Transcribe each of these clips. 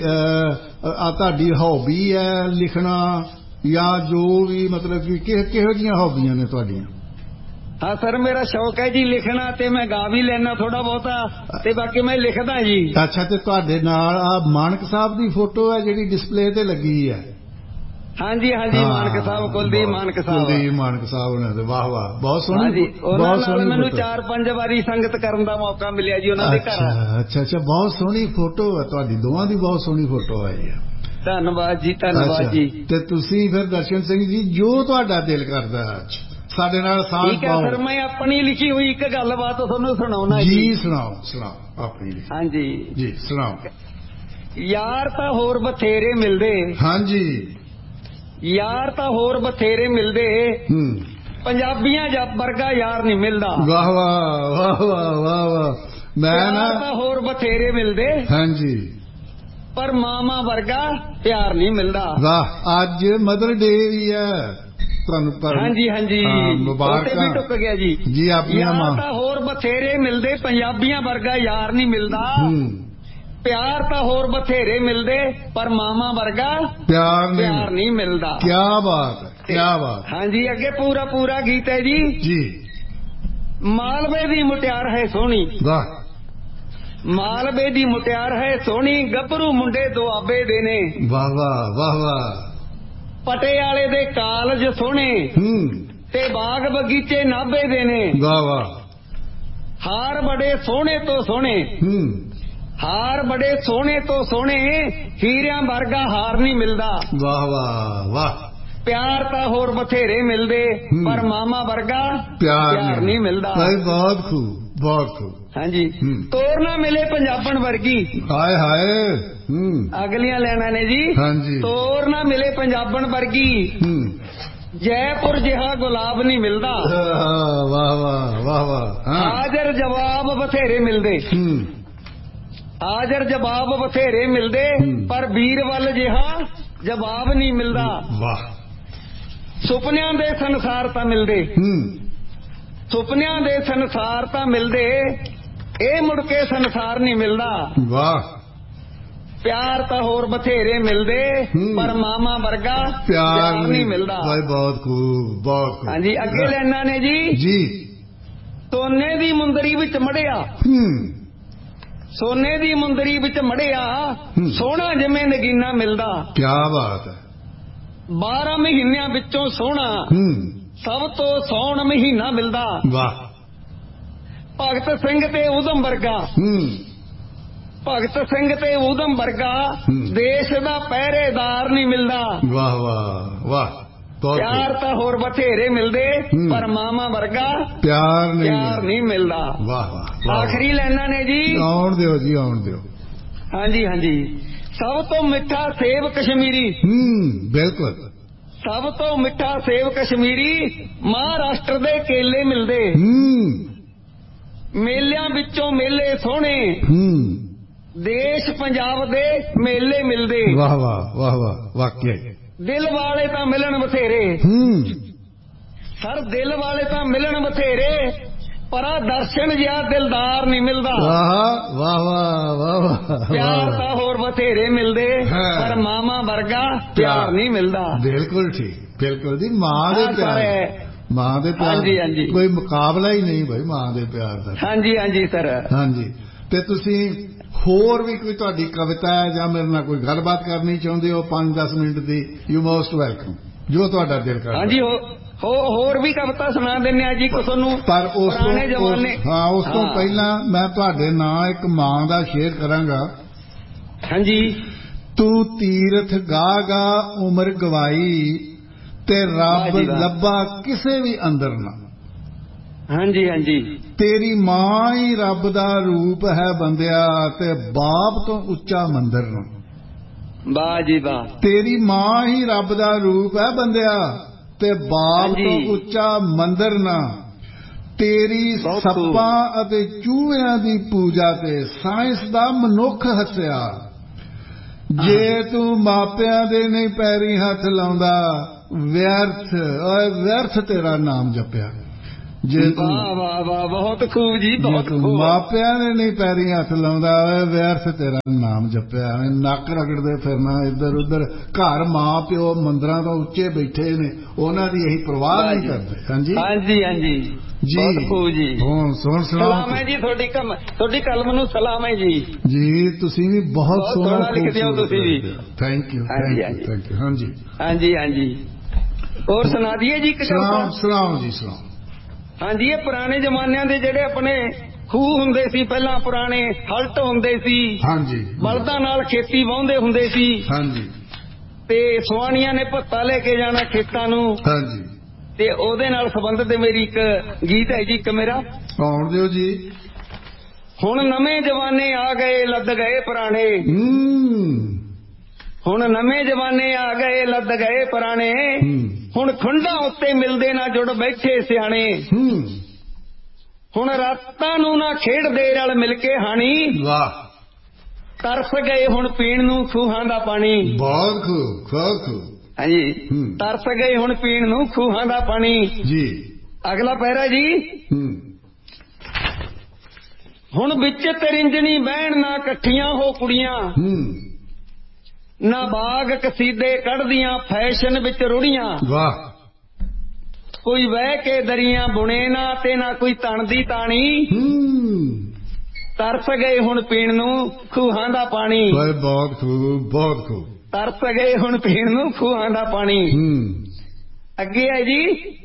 ਤੁਹਾਡੀ ਹੌਬੀ ਹੈ ਲਿਖਣਾ ਜਾਂ ਜੋ ਵੀ ਮਤਲਬ ਕਿ ਕਿਹੋ ਜਿਹੀਆਂ ਹੌਬੀਆਂ ਨੇ ਤੁਹਾਡੀਆਂ? ਹਾਂ ਸਰ, ਮੇਰਾ ਸ਼ੌਕ ਹੈ ਜੀ ਲਿਖਣਾ, ਤੇ ਮੈਂ ਗਾ ਵੀ ਲੈਣਾ ਥੋੜਾ ਬਹੁਤਾ, ਤੇ ਬਾਕੀ ਮੈਂ ਲਿਖਦਾ ਜੀ। ਅੱਛਾ, ਤੇ ਤੁਹਾਡੇ ਨਾਲ ਆ ਮਾਨਕ ਸਾਹਿਬ ਦੀ ਫੋਟੋ ਹੈ ਜਿਹੜੀ ਡਿਸਪਲੇ ਤੇ ਲੱਗੀ ਹੈ? ਹਾਂਜੀ ਹਾਂਜੀ, ਮਾਨਕ ਸਾਹਿਬ, ਕੁਲਦੀਪ ਮਾਨਕ ਸਾਹਿਬ। ਕੁਲਦੀਪ ਮਾਨਕ ਸਾਹਿਬ ਨੇ ਤੇ ਵਾਹ ਵਾਹ, ਬਹੁਤ ਸੋਹਣੀ। ਉਹਨਾਂ ਨਾਲ ਮੈਨੂੰ 4-5 ਵਾਰੀ ਸੰਗਤ ਕਰਨ ਦਾ ਮੌਕਾ ਮਿਲਿਆ ਜੀ ਉਹਨਾਂ ਦੇ ਘਰ। ਅੱਛਾ ਅੱਛਾ, ਬਹੁਤ ਸੋਹਣੀ ਫੋਟੋ ਹੈ ਤੁਹਾਡੀ, ਦੋਵਾਂ ਦੀ ਬਹੁਤ ਸੋਹਣੀ ਫੋਟੋ ਆਈ ਹੈ। ਧੰਨਵਾਦ ਜੀ, ਧੰਨਵਾਦ ਜੀ। ਤੇ ਤੁਸੀਂ ਫਿਰ ਦਰਸ਼ਨ ਸਿੰਘ ਜੀ ਜੋ ਤੁਹਾਡਾ ਦਿਲ ਕਰਦਾ ਅੱਜ ਸਾਡੇ ਨਾਲ ਸਾਂਝ ਪਾਓ। ਠੀਕ ਹੈ ਸਰ, ਮੈਂ ਆਪਣੀ ਲਿਖੀ ਹੋਈ ਇੱਕ ਗੱਲਬਾਤ ਤੁਹਾਨੂੰ ਸੁਣਾਉਣਾ ਜੀ। ਸੁਣਾਓ ਸੁਣਾਓ ਆਪਣੀ। ਹਾਂਜੀ ਜੀ ਸੁਣਾਓ। ਯਾਰ ਤਾਂ ਹੋਰ ਬਥੇਰੇ ਮਿਲਦੇ। ਹਾਂਜੀ। ਯਾਰ ਤਾਂ ਹੋਰ ਬਥੇਰੇ ਮਿਲਦੇ, ਪੰਜਾਬੀਆਂ ਵਰਗਾ ਯਾਰ ਨਹੀਂ ਮਿਲਦਾ। ਵਾਹ ਵਾਹ ਵਾਹ ਵਾਹ ਵਾਹ ਵਾਹ। ਮੈਂ ਨਾ ਤਾਂ ਹੋਰ ਬਥੇਰੇ ਮਿਲਦੇ। ਹਾਂਜੀ। ਪਰ ਮਾਮਾ ਵਰਗਾ ਪਿਆਰ ਨਹੀਂ ਮਿਲਦਾ। ਵਾਹ, ਅੱਜ ਮਦਰ ਡੇ ਵੀ ਹੈ ਤੁਹਾਨੂੰ। ਹਾਂਜੀ ਹਾਂਜੀ, ਮੁਬਾਰਕਾਂ। ਵੀ ਟੁੱਕ ਗਿਆ ਜੀ। ਜੀ ਆਪਣੀਆਂ ਮਾਂ ਤਾਂ ਹੋਰ ਬਥੇਰੇ ਮਿਲਦੇ, ਪੰਜਾਬੀਆਂ ਵਰਗਾ ਯਾਰ ਨਹੀਂ ਮਿਲਦਾ। ਪਿਆਰ ਤਾਂ ਹੋਰ ਬਥੇਰੇ ਮਿਲਦੇ, ਪਰ ਮਾਮਾ ਵਰਗਾ ਪਿਆਰ ਨਹੀਂ ਮਿਲਦਾ। ਕੀ ਬਾਤ ਹੈ, ਕੀ ਬਾਤ। ਹਾਂਜੀ, ਅੱਗੇ ਪੂਰਾ ਗੀਤ ਹੈ ਜੀ। ਜੀ। ਮਾਲਵੇ ਦੀ ਮੁਟਿਆਰ ਹੈ ਸੋਹਣੀ। ਵਾਹ। ਮਾਲਵੇ ਦੀ ਮੁਟਿਆਰ ਹੈ ਸੋਹਣੀ, ਗੱਭਰੂ ਮੁੰਡੇ ਦੁਆਬੇ ਦੇ ਨੇ। ਵਾਹ ਵਾਹ ਵਾਹ ਵਾਹ। ਪਟਿਆਲੇ ਦੇ ਕਾਲਜ ਸੋਹਣੇ, ਤੇ ਬਾਗ ਬਗੀਚੇ ਨਾਭੇ ਦੇ ਨੇ। ਵਾਹ ਵਾਹ। ਹਾਰ ਬੜੇ ਸੋਹਣੇ ਤੋਂ ਸੋਹਣੇ, ਹਾਰ ਬੜੇ ਸੋਹਣੇ ਤੋਂ ਸੋਹਣੇ, ਹੀਰਿਆਂ ਵਰਗਾ ਹਾਰ ਨਹੀਂ ਮਿਲਦਾ। ਵਾਹ ਵਾਹ ਵਾਹ। ਪਿਆਰ ਤਾਂ ਹੋਰ ਬਥੇਰੇ ਮਿਲਦੇ, ਪਰ ਮਾਮਾ ਵਰਗਾ ਪਿਆਰ ਨਹੀਂ ਮਿਲਦਾ। ਬਹੁਤ ਖੂਬ, ਬਹੁਤ ਖੂਬ। ਹਾਂਜੀ। ਤੋਰ ਨਾ ਮਿਲੇ ਪੰਜਾਬਣ ਵਰਗੀ। ਹਾਏ ਹਾਏ। ਅਗਲੀਆਂ ਲੈਣਾ ਨੇ ਜੀ। ਹਾਂਜੀ। ਤੋਰ ਨਾ ਮਿਲੇ ਪੰਜਾਬਣ ਵਰਗੀ, ਜੈਪੁਰ ਜਿਹਾ ਗੁਲਾਬ ਨਹੀਂ ਮਿਲਦਾ। ਵਾਹ ਵਾਹ ਵਾਹ ਵਾਹ। ਹਾਜ਼ਰ ਜਵਾਬ ਬਥੇਰੇ ਮਿਲਦੇ, ਹਾਜ਼ਰ ਜਵਾਬ ਬਥੇਰੇ ਮਿਲਦੇ, ਪਰ ਵੀਰਵਲ ਜਿਹਾ ਜਵਾਬ ਨਹੀਂ ਮਿਲਦਾ। ਵਾਹ। ਸੁਪਨਿਆਂ ਦੇ ਸੰਸਾਰ ਤਾਂ ਮਿਲਦੇ, ਸੁਪਨਿਆਂ ਦੇ ਸੰਸਾਰ ਤਾਂ ਮਿਲਦੇ, ਇਹ ਮੁੜ ਕੇ ਸੰਸਾਰ ਨਹੀਂ ਮਿਲਦਾ। ਵਾਹ। ਪਿਆਰ ਤਾਂ ਹੋਰ ਬਥੇਰੇ ਮਿਲਦੇ, ਪਰ ਮਾਮਾ ਵਰਗਾ ਪਿਆਰ ਨਹੀਂ ਮਿਲਦਾ। ਬਹੁਤ ਖੂਬ, ਬਹੁਤ ਖੂਬ। ਹਾਂਜੀ, ਅੱਗੇ ਲੈਣਾ ਨੇ ਜੀ। ਜੀ। ਸੋਨੇ ਦੀ ਮੁੰਦਰੀ ਵਿੱਚ ਮੜਿਆ, ਸੋਨੇ ਦੀ ਮੁੰਦਰੀ ਵਿੱਚ ਮੜਿਆ, ਸੋਹਣਾ ਜਿਵੇਂ ਨਗੀਨਾ ਮਿਲਦਾ। ਕੀ ਬਾਤ ਹੈ। 12 ਮਹੀਨਿਆਂ ਵਿੱਚੋਂ ਸੋਹਣਾ, ਸਭ ਤੋਂ ਸੋਹਣਾ ਮਹੀਨਾ ਮਿਲਦਾ। ਵਾਹ। ਭਗਤ ਸਿੰਘ ਤੇ ਊਧਮ ਵਰਗਾ, ਭਗਤ ਸਿੰਘ ਤੇ ਊਧਮ ਵਰਗਾ, ਦੇਸ਼ ਦਾ ਪਹਿਰੇਦਾਰ ਨਹੀਂ ਮਿਲਦਾ। ਵਾਹ ਵਾਹ ਵਾਹ। ਪਿਆਰ ਤਾਂ ਹੋਰ ਬਥੇਰੇ ਮਿਲਦੇ, ਪਰ ਮਾਮਾ ਵਰਗਾ ਪਿਆਰ ਨਹੀਂ ਮਿਲਦਾ। ਵਾਹ ਵਾਹ। ਆਖਰੀ ਲੈਣਾ ਨੇ ਜੀ। ਆਉਣ ਦਿਓ ਜੀ, ਆਉਣ ਦਿਓ। ਹਾਂਜੀ ਹਾਂਜੀ। ਸਭ ਤੋਂ ਮਿੱਠਾ ਸੇਬ ਕਸ਼ਮੀਰੀ। ਬਿਲਕੁਲ। ਸਭ ਤੋਂ ਮਿੱਠਾ ਸੇਬ ਕਸ਼ਮੀਰੀ, ਮਹਾਰਾਸ਼ਟਰ ਦੇ ਕੇਲੇ ਮਿਲਦੇ। ਮੇਲਿਆਂ ਵਿੱਚੋਂ ਮੇਲੇ ਸੋਹਣੇ, ਦੇਸ਼ ਪੰਜਾਬ ਦੇ ਮੇਲੇ ਮਿਲਦੇ। ਵਾਹ ਵਾਹ ਵਾਹ ਵਾਹ। ਵਾਕਿਆ ਦਿਲ ਵਾਲੇ ਤਾਂ ਮਿਲਣ ਬਥੇਰੇ, ਸਰ ਦਿਲ ਵਾਲੇ ਤਾਂ ਮਿਲਣ ਬਥੇਰੇ, ਪਰ ਆ ਦਰਸ਼ਨ ਜਿਹਾ ਦਿਲਦਾਰ ਨਹੀਂ ਮਿਲਦਾ। ਵਾਹ ਵਾਹ ਵਾਹ ਵਾਹ। ਪਿਆਰ ਤਾਂ ਹੋਰ ਬਥੇਰੇ ਮਿਲਦੇ, ਪਰ ਮਾਮਾ ਵਰਗਾ ਪਿਆਰ ਨਹੀਂ ਮਿਲਦਾ। ਬਿਲਕੁਲ ਠੀਕ, ਬਿਲਕੁਲ ਜੀ। ਮਾਂ ਦੇ ਪਿਆਰ, ਮਾਂ ਦੇ ਪਿਆਰ। ਹਾਂਜੀ ਹਾਂਜੀ, ਕੋਈ ਮੁਕਾਬਲਾ ਹੀ ਨਹੀਂ ਭਾਈ ਮਾਂ ਦੇ ਪਿਆਰ ਦਾ। ਹਾਂਜੀ ਹਾਂਜੀ ਸਰ। ਹਾਂਜੀ। ਤੇ ਤੁਸੀਂ ਹੋਰ ਵੀ ਕੋਈ ਤੁਹਾਡੀ ਕਵਿਤਾ ਹੈ ਜਾਂ ਮੇਰੇ ਨਾਲ ਕੋਈ ਗੱਲਬਾਤ ਕਰਨੀ ਚਾਹੁੰਦੇ ਹੋ 5-10 minute the, you most welcome, ਜੋ ਤੁਹਾਡਾ ਦਿਲ ਕਰਦਾ। ਹਾਂਜੀ, ਹੋਰ ਵੀ ਕਵਿਤਾ ਸੁਣਾ ਦਿੰਦੇ ਆ ਜੀ ਤੁਹਾਨੂੰ। ਪਰ ਉਸ ਤੋਂ ਪਹਿਲਾਂ ਮੈਂ ਤੁਹਾਡੇ ਨਾਂ ਇੱਕ ਮਾਂ ਦਾ ਸ਼ੇਰ ਕਰਾਂਗਾ। ਹਾਂਜੀ। ਤੂੰ ਤੀਰਥ ਗਾ ਉਮਰ ਗਵਾਈ, ਤੇ ਰੱਬ ਲੱਭਾ ਕਿਸੇ ਵੀ ਅੰਦਰ ਨਾ। ਹਾਂਜੀ ਹਾਂਜੀ। ਤੇਰੀ ਮਾਂ ਹੀ ਰੱਬ ਦਾ ਰੂਪ ਹੈ ਬੰਦਿਆ, ਤੇ ਬਾਪ ਤੋਂ ਉੱਚਾ ਮੰਦਰ ਨਾ। ਵਾਹ ਜੀ ਵਾਹ। ਤੇਰੀ ਮਾਂ ਹੀ ਰੱਬ ਦਾ ਰੂਪ ਹੈ ਬੰਦਿਆ, ਤੇ ਬਾਪ ਤੋਂ ਉੱਚਾ ਮੰਦਰ ਨਾ। ਤੇਰੀ ਸੱਪਾਂ ਅਤੇ ਚੂਹਿਆਂ ਦੀ ਪੂਜਾ ਤੇ ਸਾਇੰਸ ਦਾ ਮਨੁੱਖ ਹੱਸਿਆ। ਜੇ ਤੂੰ ਮਾਪਿਆਂ ਦੇ ਨਹੀਂ ਪੈਰੀ ਹੱਥ ਲਾਉਂਦਾ, ਵਿਅਰਥ ਤੇਰਾ ਨਾਮ ਜਪਿਆ। ਜੇ ਤੂੰ ਵਾਹ ਵਾਹ ਬਹੁਤ ਖੂਬ ਜੀ, ਬਹੁਤ ਖੂਬ। ਮਾਪਿਆਂ ਨੇ ਨਹੀਂ ਪੈਰੀਂ ਹੱਥ ਲਾਉਂਦਾ ਹੋਵੇ, ਵਿਅਰਥ ਤੇਰਾ ਨਾਮ ਜਪਿਆ, ਨੱਕ ਰਗੜਦੇ ਫਿਰਨਾ ਇੱਧਰ ਉੱਧਰ। ਘਰ ਮਾਂ ਪਿਓ ਮੰਦਰਾਂ ਤੋਂ ਉੱਚੇ ਬੈਠੇ ਨੇ, ਉਹਨਾਂ ਦੀ ਇਹੀ ਪਰਵਾਹ ਨਹੀਂ ਕਰਦੇ। ਹਾਂਜੀ ਹਾਂਜੀ ਹਾਂਜੀ ਜੀ ਜੀ। ਹੁਣ ਸੁਣ ਸਲਾਮ ਹੈ ਜੀ, ਤੁਹਾਡੀ ਕਲਮ ਨੂੰ ਸਲਾਮ ਹੈ ਜੀ। ਜੀ ਤੁਸੀਂ ਵੀ ਬਹੁਤ ਸੋਹਣਾ ਲਿਖਦੇ ਹੋ ਤੁਸੀਂ ਵੀ। Thank you thank you. ਹਾਂਜੀ ਹਾਂਜੀ ਹਾਂਜੀ। ਹੋਰ ਸੁਣਾ ਦਈਏ ਜੀ? ਸੁਣਾਓ ਜੀ ਸੁਣਾਓ। ਹਾਂਜੀ, ਇਹ ਪੁਰਾਣੇ ਜ਼ਮਾਨਿਆਂ ਦੇ ਜਿਹੜੇ ਆਪਣੇ ਖੂਹ ਹੁੰਦੇ ਸੀ, ਪਹਿਲਾਂ ਪੁਰਾਣੇ ਹਲਟ ਹੁੰਦੇ ਸੀ। ਹਾਂਜੀ, ਬਲਦਾਂ ਨਾਲ ਖੇਤੀ ਵਾਹੁੰਦੇ ਹੁੰਦੇ ਸੀ। ਹਾਂਜੀ, ਤੇ ਸੁਆਣੀਆਂ ਨੇ ਭੱਤਾ ਲੈ ਕੇ ਜਾਣਾ ਖੇਤਾਂ ਨੂੰ। ਹਾਂਜੀ, ਤੇ ਉਹਦੇ ਨਾਲ ਸੰਬੰਧਿਤ ਮੇਰੀ ਇੱਕ ਗੀਤ ਹੈ ਜੀ, ਇੱਕ ਮੇਰਾ ਆਉਣ ਦਿਓ ਜੀ। ਹੁਣ ਨਵੇਂ ਜਮਾਨੇ ਆ ਗਏ, ਲੱਦ ਗਏ ਪੁਰਾਣੇ। ਹੁਣ ਨਵੇਂ ਜਮਾਨੇ ਆ ਗਏ, ਲੱਦ ਗਏ ਪੁਰਾਣੇ। ਹੁਣ ਖੁੰਡਾਂ ਉੱਤੇ ਮਿਲਦੇ ਨਾ ਜੁੜ ਬੈਠੇ ਸਿਆਣੇ। ਹੁਣ ਰਾਤਾਂ ਨੂੰ ਨਾ ਖੇਡਦੇ ਰਲ ਮਿਲ ਕੇ ਹਾਣੀ। ਵਾਹ। ਤਰਸ ਗਏ ਹੁਣ ਪੀਣ ਨੂੰ ਖੂਹਾਂ ਦਾ ਪਾਣੀ। ਬਹੁਤ ਖੂਬ। ਹਾਂਜੀ, ਤਰਸ ਗਏ ਹੁਣ ਪੀਣ ਨੂੰ ਖੂਹਾਂ ਦਾ ਪਾਣੀ ਜੀ। ਅਗਲਾ ਪੈਰਾ ਜੀ। ਹੁਣ ਵਿੱਚ ਤਰਿੰਜਣੀ ਬਹਿਣ ਨਾ ਇਕੱਠੀਆਂ ਹੋ ਕੁੜੀਆਂ। ਨਾ ਬਾਗ ਕਸੀਦੇ ਕੱਢਦੀਆਂ ਫੈਸ਼ਨ ਵਿੱਚ ਰੁੜੀਆਂ। ਵਾਹ। ਕੋਈ ਵਹਿ ਕੇ ਦਰੀਆਂ ਬੁਣੇ ਨਾ, ਤੇ ਨਾ ਕੋਈ ਤਣ ਦੀ ਤਾਣੀ। ਤਰਸ ਗਏ ਹੁਣ ਪੀਣ ਨੂੰ ਖੂਹਾਂ ਦਾ ਪਾਣੀ। ਬਹੁਤ ਖੂਬ। ਤਰਸ ਗਏ ਹੁਣ ਪੀਣ ਨੂੰ ਖੂਹਾਂ ਦਾ ਪਾਣੀ। ਅੱਗੇ ਹੈ ਜੀ।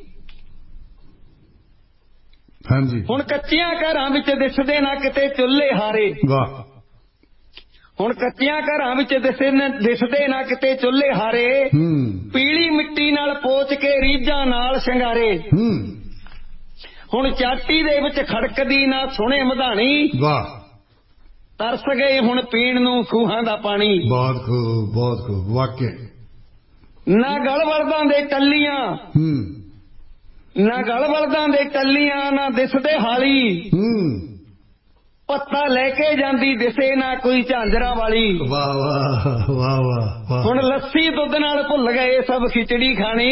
ਹਾਂਜੀ, ਹੁਣ ਕੱਚੀਆਂ ਘਰਾਂ ਵਿੱਚ ਦਿਸਦੇ ਨਾ ਕਿਤੇ ਚੁੱਲ੍ਹੇ ਹਾਰੇ। ਵਾਹ। ਹੁਣ ਕੱਚੀਆਂ ਘਰਾਂ ਵਿੱਚ ਦਿਸਦੇ ਨਾ ਕਿਤੇ ਚੁੱਲ੍ਹੇ ਹਾਰੇ। ਪੀਲੀ ਮਿੱਟੀ ਨਾਲ ਪੋਚ ਕੇ ਰੀਝਾਂ ਨਾਲ ਸ਼ਿੰਗਾਰੇ। ਹੁਣ ਚਾਟੀ ਦੇ ਵਿੱਚ ਖੜਕਦੀ ਨਾ ਸੁਣੇ ਮਧਾਣੀ। ਵਾਹ। ਤਰਸ ਗਏ ਹੁਣ ਪੀਣ ਨੂੰ ਖੂਹਾਂ ਦਾ ਪਾਣੀ। ਬਹੁਤ ਖੂਬ ਵਾਕਿਆ। ਨਾ ਗਲ ਬਲਦਾਂ ਦੇ ਟੱਲੀਆਂ, ਨਾ ਗਲ ਬਲਦਾਂ ਦੇ ਟੱਲੀਆਂ, ਨਾ ਦਿਸਦੇ ਹਾਲੀ। ਪੱਤਾ ਲੈ ਕੇ ਜਾਂਦੀ ਦਿਸੇ ਨਾ ਕੋਈ ਝਾਂਜਰਾਂ ਵਾਲੀ। ਵਾਹ ਵਾਹ ਵਾਹ ਵਾਹ। ਹੁਣ ਲੱਸੀ ਦੁੱਧ ਨਾਲ ਭੁੱਲ ਗਏ ਸਭ ਖਿਚੜੀ ਖਾਣੀ।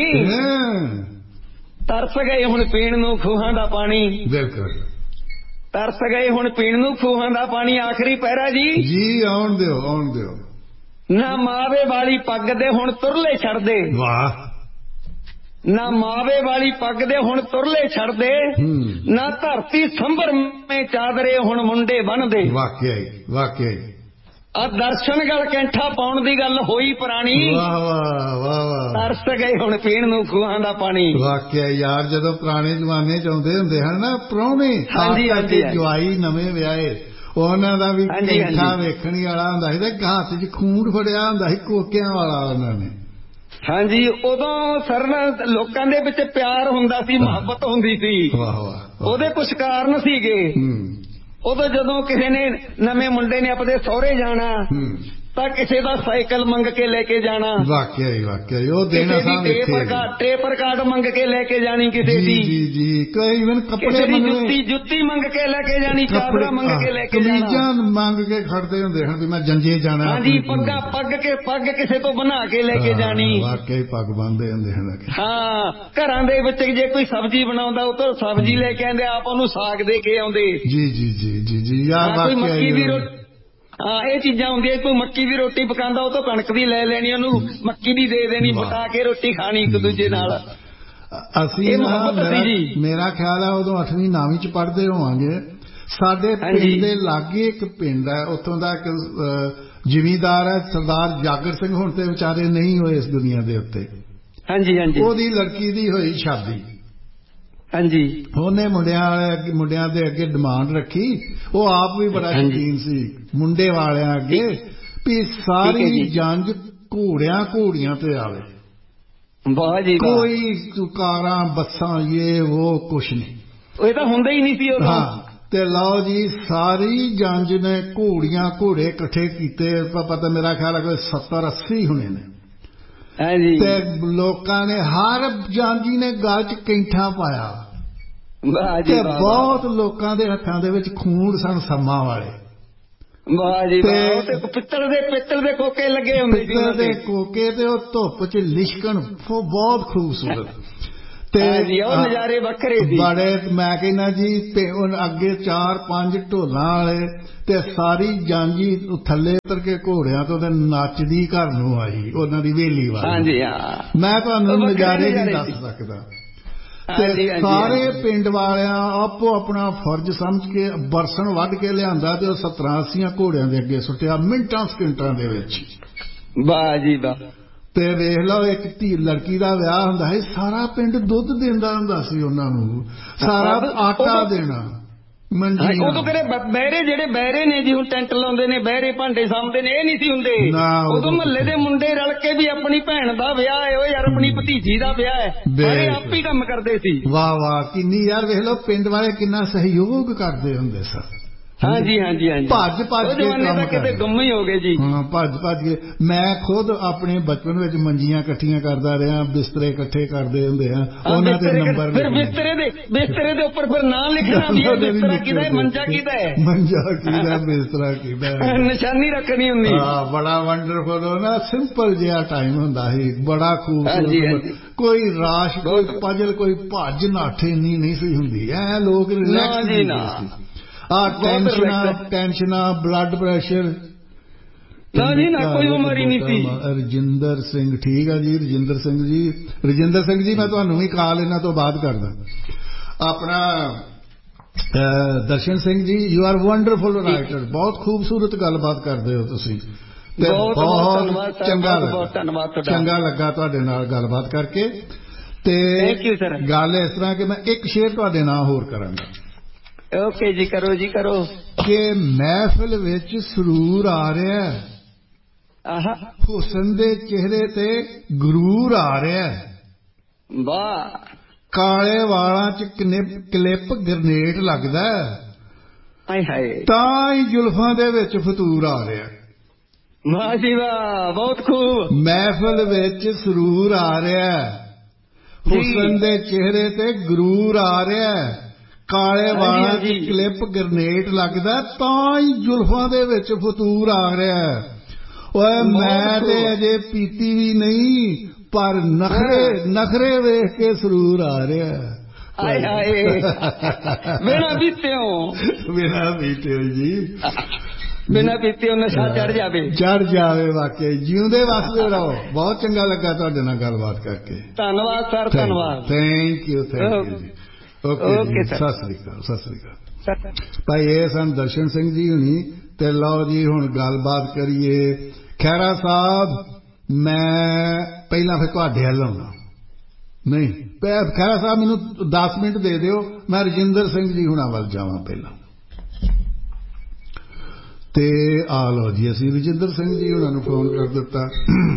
ਤਰਸ ਗਏ ਹੁਣ ਪੀਣ ਨੂੰ ਖੂਹਾਂ ਦਾ ਪਾਣੀ। ਬਿਲਕੁਲ। ਤਰਸ ਗਏ ਹੁਣ ਪੀਣ ਨੂੰ ਖੂਹਾਂ ਦਾ ਪਾਣੀ। ਆਖਰੀ ਪੈਰਾ ਜੀ। ਆਉਣ ਦਿਓ। ਨਾ ਮਾਵੇ ਵਾਲੀ ਪੱਗ ਦੇ ਹੁਣ ਤੁਰਲੇ ਛੱਡਦੇ। ਵਾਹ। ਨਾ ਮਾਵੇ ਵਾਲੀ ਪੱਗ ਦੇ ਹੁਣ ਤੁਰਲੇ ਛੱਡਦੇ। ਨਾ ਧਰਤੀ ਸੰਭਰ ਮੇ ਚਾਦਰੇ ਹੁਣ ਮੁੰਡੇ ਬੰਨਦੇ। ਵਾਕਿਆ ਆ ਦਰਸ਼ਨ ਗਲ ਕੈਂਠਾ ਪਾਉਣ ਦੀ ਗੱਲ ਹੋਈ ਪੁਰਾਣੀ। ਵਾਹ ਵਾਹ। ਤਰਸ ਗਏ ਹੁਣ ਪੀਣ ਨੂੰ ਖੂਹਾਂ ਦਾ ਪਾਣੀ। ਵਾਕਿਆ ਯਾਰ, ਜਦੋਂ ਪੁਰਾਣੇ ਜ਼ਮਾਨੇ ਚ ਆਉਂਦੇ ਹੁੰਦੇ ਹਨ ਨਾ ਪ੍ਰਾਹੁਣੇ, ਜਵਾਈ ਨਵੇਂ ਵਿਆਹੇ, ਉਹਨਾਂ ਦਾ ਵੀ ਕੈਂਠਾ ਵੇਖਣ ਵਾਲਾ ਹੁੰਦਾ ਸੀ, ਤੇ ਹੱਥ ਚ ਖੂੰਡ ਫੜਿਆ ਹੁੰਦਾ ਸੀ ਕੋਕਿਆਂ ਵਾਲਾ ਉਹਨਾਂ ਨੇ। ਹਾਂਜੀ, ਉਦੋਂ ਸਰਨ ਲੋਕਾਂ ਦੇ ਵਿੱਚ ਪਿਆਰ ਹੁੰਦਾ ਸੀ, ਮੁਹੱਬਤ ਹੁੰਦੀ ਸੀ। ਉਹਦੇ ਕੁਝ ਕਾਰਨ ਸੀਗੇ। ਉਦੋਂ ਜਦੋਂ ਕਿਸੇ ਨੇ ਨਵੇਂ ਮੁੰਡੇ ਨੇ ਆਪਣੇ ਸਹੁਰੇ ਜਾਣਾ, ਤਾਂ ਕਿਸੇ ਦਾ ਸਾਈਕਲ ਮੰਗ ਕੇ ਲੈ ਕੇ ਜਾਣਾ। ਵਾਕਿਆ ਉਹ ਦੇਣਾ ਟੇਪ ਰਿਕਾਰਡ ਮੰਗ ਕੇ ਲੈ ਕੇ ਜਾਣੀ ਕਿਸੇ ਦੀ। ਕਿਸੇ ਦੀ ਜੁੱਤੀ ਮੰਗ ਕੇ ਲੈ ਕੇ ਜਾਣੀ, ਚਾਦਰਾ ਮੰਗ ਕੇ ਲੈ ਕੇ ਜਾਣਾ, ਕਮੀਜ਼ਾਂ ਮੰਗ ਕੇ ਖੜਦੇ ਹੁੰਦੇ ਹਨ ਵੀ ਮੈਂ ਜੰਜੇ ਜਾਣਾ। ਹਾਂਜੀ, ਪੱਗ ਕਿਸੇ ਤੋਂ ਬਣਾ ਕੇ ਲੈ ਕੇ ਜਾਣੀ। ਵਾਕਿਆ ਪੱਗ ਬੰਨਦੇ ਹੁੰਦੇ ਹਨ। ਹਾਂ, ਘਰਾਂ ਦੇ ਵਿੱਚ ਜੇ ਕੋਈ ਸਬਜ਼ੀ ਬਣਾਉਂਦਾ ਉਹ ਤੋਂ ਸਬਜ਼ੀ ਲੈ ਕੇ ਆਉਂਦੇ, ਆਪ ਉਹਨੂੰ ਸਾਗ ਦੇ ਕੇ ਆਉਂਦੇ। ਜੀ ਯਾਰ, ਕੋਈ ਮੱਕੀ ਦੀ ਰੋਟੀ, ਹਾਂ ਇਹ ਚੀਜ਼ਾਂ ਹੁੰਦੀਆਂ। ਕੋਈ ਮੱਕੀ ਦੀ ਰੋਟੀ ਪਕਾਉਂਦਾ, ਉਹ ਤੋਂ ਕਣਕ ਦੀ ਲੈ ਲੈਣੀ, ਉਹਨੂੰ ਮੱਕੀ ਦੀ ਦੇ ਦੇਣੀ, ਪਕਾ ਕੇ ਰੋਟੀ ਖਾਣੀ ਇੱਕ ਦੂਜੇ ਨਾਲ। ਅਸੀਂ ਮੇਰਾ ਖਿਆਲ ਹੈ ਉਦੋਂ 8ਵੀਂ 9ਵੀਂ ਚ ਪੜ੍ਹਦੇ ਹੋਵਾਂਗੇ। ਸਾਡੇ ਪਿੰਡ ਦੇ ਲਾਗੇ ਇੱਕ ਪਿੰਡ ਹੈ, ਉੱਥੋਂ ਦਾ ਇੱਕ ਜ਼ਿਮੀਂਦਾਰ ਹੈ, ਸਰਦਾਰ ਜਾਗਰ ਸਿੰਘ। ਹੁਣ ਤੇ ਵਿਚਾਰੇ ਨਹੀਂ ਹੋਏ ਇਸ ਦੁਨੀਆ ਦੇ ਉੱਤੇ। ਉਹਦੀ ਲੜਕੀ ਦੀ ਹੋਈ ਸ਼ਾਦੀ। ਉਹਨੇ ਮੁੰਡਿਆਂ ਦੇ ਅੱਗੇ ਡਿਮਾਂਡ ਰੱਖੀ। ਉਹ ਆਪ ਵੀ ਬੜਾ ਸ਼ੌਕੀਨ ਸੀ ਮੁੰਡੇ ਵਾਲਿਆਂ ਅੱਗੇ, ਵੀ ਸਾਰੀ ਜੰਜ ਘੋੜੀਆਂ ਤੇ ਆਵੇ। ਕੋਈ ਕਾਰਾਂ ਬੱਸਾਂ ਉਹ ਕੁਛ ਨਹੀਂ, ਇਹ ਤਾਂ ਹੁੰਦਾ ਹੀ ਨਹੀਂ ਸੀ ਉਦੋਂ। ਤੇ ਲਓ ਜੀ, ਸਾਰੀ ਜੰਜ ਨੇ ਘੋੜੇ ਇਕੱਠੇ ਕੀਤੇ। ਪਤਾ ਮੇਰਾ ਖਿਆਲ ਹੈ ਕੋਈ 70-80 ਹੋਣੇ ਨੇ। ਤੇ ਲੋਕਾਂ ਨੇ, ਹਰ ਜਾਂਜੀ ਨੇ ਗਲ ਚ ਕੈਂਠਾ ਪਾਇਆ। ਤੇ ਬਹੁਤ ਲੋਕਾਂ ਦੇ ਹੱਥਾਂ ਦੇ ਵਿੱਚ ਖੂੰਡ ਸਨ ਸੰਮਾਂ ਵਾਲੇ। ਪਿੱਤਲ ਦੇ ਕੋਕੇ ਲੱਗੇ ਹੁੰਦੇ ਸੀ। ਪਿੱਤਲ ਦੇ ਕੋਕੇ, ਤੇ ਉਹ ਧੁੱਪ ਚ ਲਿਸ਼ਕਣ, ਬਹੁਤ ਖੂਬਸੂਰਤ। ਨਜ਼ਾਰੇ ਵੱਖਰੇ ਸੀ ਬੜੇ। ਮੈਂ ਕਹਿੰਦਾ ਜੀ ਅੱਗੇ 4-5 ਢੋਲਾਂ ਵਾਲੇ ਤੇ ਸਾਰੀ ਜਾਂਜੀ ਥੱਲੇ ਉਤਰ ਕੇ ਘੋੜਿਆਂ ਤੋਂ ਤੇ ਨੱਚਦੀ ਘਰ ਨੂੰ ਆਈ ਉਹਨਾਂ ਦੀ ਵੇਲੀ ਵਾਲੀ। ਮੈਂ ਤੁਹਾਨੂੰ ਨਜ਼ਾਰੇ ਨਹੀਂ ਦੱਸ ਸਕਦਾ। ਤੇ ਸਾਰੇ ਪਿੰਡ ਵਾਲਿਆਂ ਆਪੋ ਆਪਣਾ ਫਰਜ਼ ਸਮਝ ਕੇ ਬਰਸਨ ਵੱਢ ਕੇ ਲਿਆਂਦਾ ਤੇ ਉਹ 70-80 ਘੋੜਿਆਂ ਦੇ ਅੱਗੇ ਸੁੱਟਿਆ ਮਿੰਟਾਂ ਸਕਿੰਟਾਂ ਦੇ ਵਿੱਚ। ਵਾਹ ਜੀ ਵਾਹ। ਤੇ ਵੇਖ ਲਓ ਇੱਕ ਲੜਕੀ ਦਾ ਵਿਆਹ ਹੁੰਦਾ ਸੀ, ਸਾਰਾ ਪਿੰਡ ਦੁੱਧ ਦਿੰਦਾ ਹੁੰਦਾ ਸੀ ਉਹਨਾਂ ਨੂੰ, ਸਾਰਾ ਆਟਾ ਦੇਣਾ। ਉਦੋਂ ਕਿਹੜੇ ਬਹਿਰੇ ਜਿਹੜੇ ਬਹਿਰੇ ਨੇ ਜੀ ਹੁਣ ਟੈਂਟ ਲਾਉਂਦੇ ਨੇ, ਬਹਿਰੇ ਭਾਂਡੇ ਸਾਂਭਦੇ ਨੇ, ਇਹ ਨਹੀਂ ਸੀ ਹੁੰਦੇ। ਉਦੋਂ ਮਹੱਲੇ ਦੇ ਮੁੰਡੇ ਰਲ ਕੇ ਵੀ ਆਪਣੀ ਭੈਣ ਦਾ ਵਿਆਹ ਹੈ, ਉਹ ਯਾਰ ਆਪਣੀ ਭਤੀਜੀ ਦਾ ਵਿਆਹ ਹੈ, ਸਾਰੇ ਆਪ ਹੀ ਕੰਮ ਕਰਦੇ ਸੀ। ਵਾਹ ਵਾਹ, ਕਿੰਨੀ ਯਾਰ ਵੇਖ ਲਓ ਪਿੰਡ ਵਾਲੇ ਕਿੰਨਾ ਸਹਿਯੋਗ ਕਰਦੇ ਹੁੰਦੇ ਸਨ। ਹਾਂਜੀ ਹਾਂਜੀ ਹਾਂਜੀ, ਭੱਜ ਭੱਜ ਕੇ ਕੰਮ ਕਿਤੇ ਗੁੰਮ ਹੀ ਹੋ ਗਏ ਜੀ। ਹਾਂ, ਭੱਜ ਭੱਜ ਕੇ। ਮੈਂ ਖੁਦ ਆਪਣੇ ਬਚਪਨ ਵਿੱਚ ਮੰਜੀਆਂ ਇਕੱਠੀਆਂ ਕਰਦਾ ਰਿਹਾ, ਬਿਸਤਰੇ ਇਕੱਠੇ ਕਰਦੇ ਹੁੰਦੇ ਆ, ਉਹਨਾਂ ਦੇ ਨੰਬਰ ਫਿਰ ਬਿਸਤਰੇ ਦੇ ਉੱਪਰ ਫਿਰ ਨਾਂ ਲਿਖਣਾ ਵੀ ਹੈ, ਬਿਸਤਰਾ ਕਿਹਦਾ ਹੈ, ਮੰਜਾ ਕਿਹਦਾ ਹੈ, ਮੰਜਾ ਕਿਹਦਾ, ਬਿਸਤਰਾ ਕਿਹਦਾ ਹੈ, ਨਿਸ਼ਾਨੀ ਰੱਖਣੀ ਹੁੰਦੀ। ਹਾਂ, ਬੜਾ ਵੰਡਰਫੁਲ ਨਾ, ਸਿੰਪਲ ਜਿਹਾ ਟਾਈਮ ਹੁੰਦਾ ਸੀ, ਬੜਾ ਖੂਬਸੂਰਤ। ਕੋਈ ਰਾਸ਼, ਕੋਈ ਪਜਲ, ਕੋਈ ਭੱਜ ਨਾਠੇ ਨਹੀਂ ਸੀ ਹੁੰਦੀ। ਐ ਲੋਕ ਰਿਲੈਕਸ ਸੀ। ਟੈਨਸ਼ਨਾਂ, ਬਲੱਡ ਪ੍ਰੈਸ਼ਰ ਨਾ ਜੀ ਨਾ, ਕੋਈ ਉਮਰ ਹੀ ਨਹੀਂ ਸੀ। ਰਜਿੰਦਰ ਸਿੰਘ, ਠੀਕ ਆ ਜੀ, ਰਜਿੰਦਰ ਸਿੰਘ ਜੀ। ਰਜਿੰਦਰ ਸਿੰਘ ਜੀ, ਮੈਂ ਤੁਹਾਨੂੰ ਵੀ ਕਾਲ ਇਹਨਾਂ ਤੋਂ ਬਾਅਦ ਕਰਦਾ। ਆਪਣਾ Darshan Singh ji, you are wonderful writer, ਬਹੁਤ ਖੂਬਸੂਰਤ ਗੱਲਬਾਤ ਕਰਦੇ ਹੋ ਤੁਸੀਂ, ਤੇ ਬਹੁਤ ਚੰਗਾ ਲੱਗਾ ਤੁਹਾਡੇ ਨਾਲ ਗੱਲਬਾਤ ਕਰਕੇ। ਤੇ ਗੱਲ ਇਸ ਤਰ੍ਹਾਂ ਕਿ ਮੈਂ ਇੱਕ ਸ਼ੇਰ ਤੁਹਾਡੇ ਨਾਲ ਹੋਰ ਕਰਾਂਗਾ। ਓਕੇ ਜੀ, ਕਰੋ ਜੀ, ਕਰੋ। ਕਿ ਮਹਿਫਿਲ ਵਿੱਚ ਸਰੂਰ ਆ ਰਿਹਾ, ਹੁਸਨ ਦੇ ਚਿਹਰੇ ਤੇ ਗਰੂਰ ਆ ਰਿਹਾ, ਵਾਹ, ਕਾਲੇ ਵਾਲਾਂ ਚ ਕਲਿੱਪ ਗਰਨੇਟ ਲੱਗਦਾ, ਹਾਏ ਹਾਏ, ਤਾਂ ਹੀ ਜ਼ੁਲਫਾਂ ਦੇ ਵਿੱਚ ਫਤੂਰ ਆ ਰਿਹਾ। ਵਾਹ ਜੀ ਵਾਹ, ਬਹੁਤ ਖੂਬ। ਮਹਿਫਿਲ ਵਿੱਚ ਸਰੂਰ ਆ ਰਿਹਾ, ਹੁਸਨ ਦੇ ਚਿਹਰੇ ਤੇ ਗਰੂਰ ਆ ਰਿਹਾ, ਕਾਲੇ ਵਾਲਾਂ ਚ ਕਲਿੱਪ ਗਰਨੇਟ ਲੱਗਦਾ, ਤਾਂ ਹੀ ਜ਼ੁਲਫਾਂ ਦੇ ਵਿੱਚ ਫਤੂਰ ਆ ਰਿਹਾ। ਓਏ ਮੈਂ ਤੇ ਅਜੇ ਪੀਤੀ ਵੀ ਨਹੀਂ, ਪਰ ਨਖਰੇ ਵੇਖ ਕੇ ਸਰੂਰ ਆ ਰਿਹਾ। ਹਾਏ ਹਾਏ, ਬਿਨਾਂ ਪੀਤਿਓ ਜੀ, ਬਿਨਾਂ ਪੀਤਿਓ ਨਸ਼ਾ ਚੜ ਜਾਵੇ ਵਾਕਈ। ਜਿਉਂਦੇ ਵਸਦੇ ਰਹੋ। ਬਹੁਤ ਚੰਗਾ ਲੱਗਾ ਤੁਹਾਡੇ ਨਾਲ ਗੱਲਬਾਤ ਕਰਕੇ। ਧੰਨਵਾਦ ਸਰ, ਧੰਨਵਾਦ। ਥੈਂਕ ਯੂ ਜੀ। ਓਕੇ, ਸਤਿ ਸ੍ਰੀ ਅਕਾਲ। ਭਾਈ ਇਹ ਸਨ ਦਰਸ਼ਨ ਸਿੰਘ ਜੀ ਹੁਣੀ। ਤੇ ਲਓ ਜੀ, ਹੁਣ ਗੱਲਬਾਤ ਕਰੀਏ। ਖਹਿਰਾ ਸਾਹਿਬ, ਮੈਂ ਪਹਿਲਾਂ ਫਿਰ ਤੁਹਾਡੇ ਵੱਲ ਆਉਣਾ। ਨਹੀਂ, ਖਹਿਰਾ ਸਾਹਿਬ ਮੈਨੂੰ 10 ਮਿੰਟ ਦੇ ਦਿਓ, ਮੈਂ ਰਜਿੰਦਰ ਸਿੰਘ ਜੀ ਹੁਣਾਂ ਵੱਲ ਜਾਵਾਂ ਪਹਿਲਾਂ। ਤੇ ਆ ਲਓ ਜੀ, ਅਸੀਂ ਰਜਿੰਦਰ ਸਿੰਘ ਜੀ ਹੁਣਾਂ ਨੂੰ ਫੋਨ ਕਰ ਦਿੱਤਾ।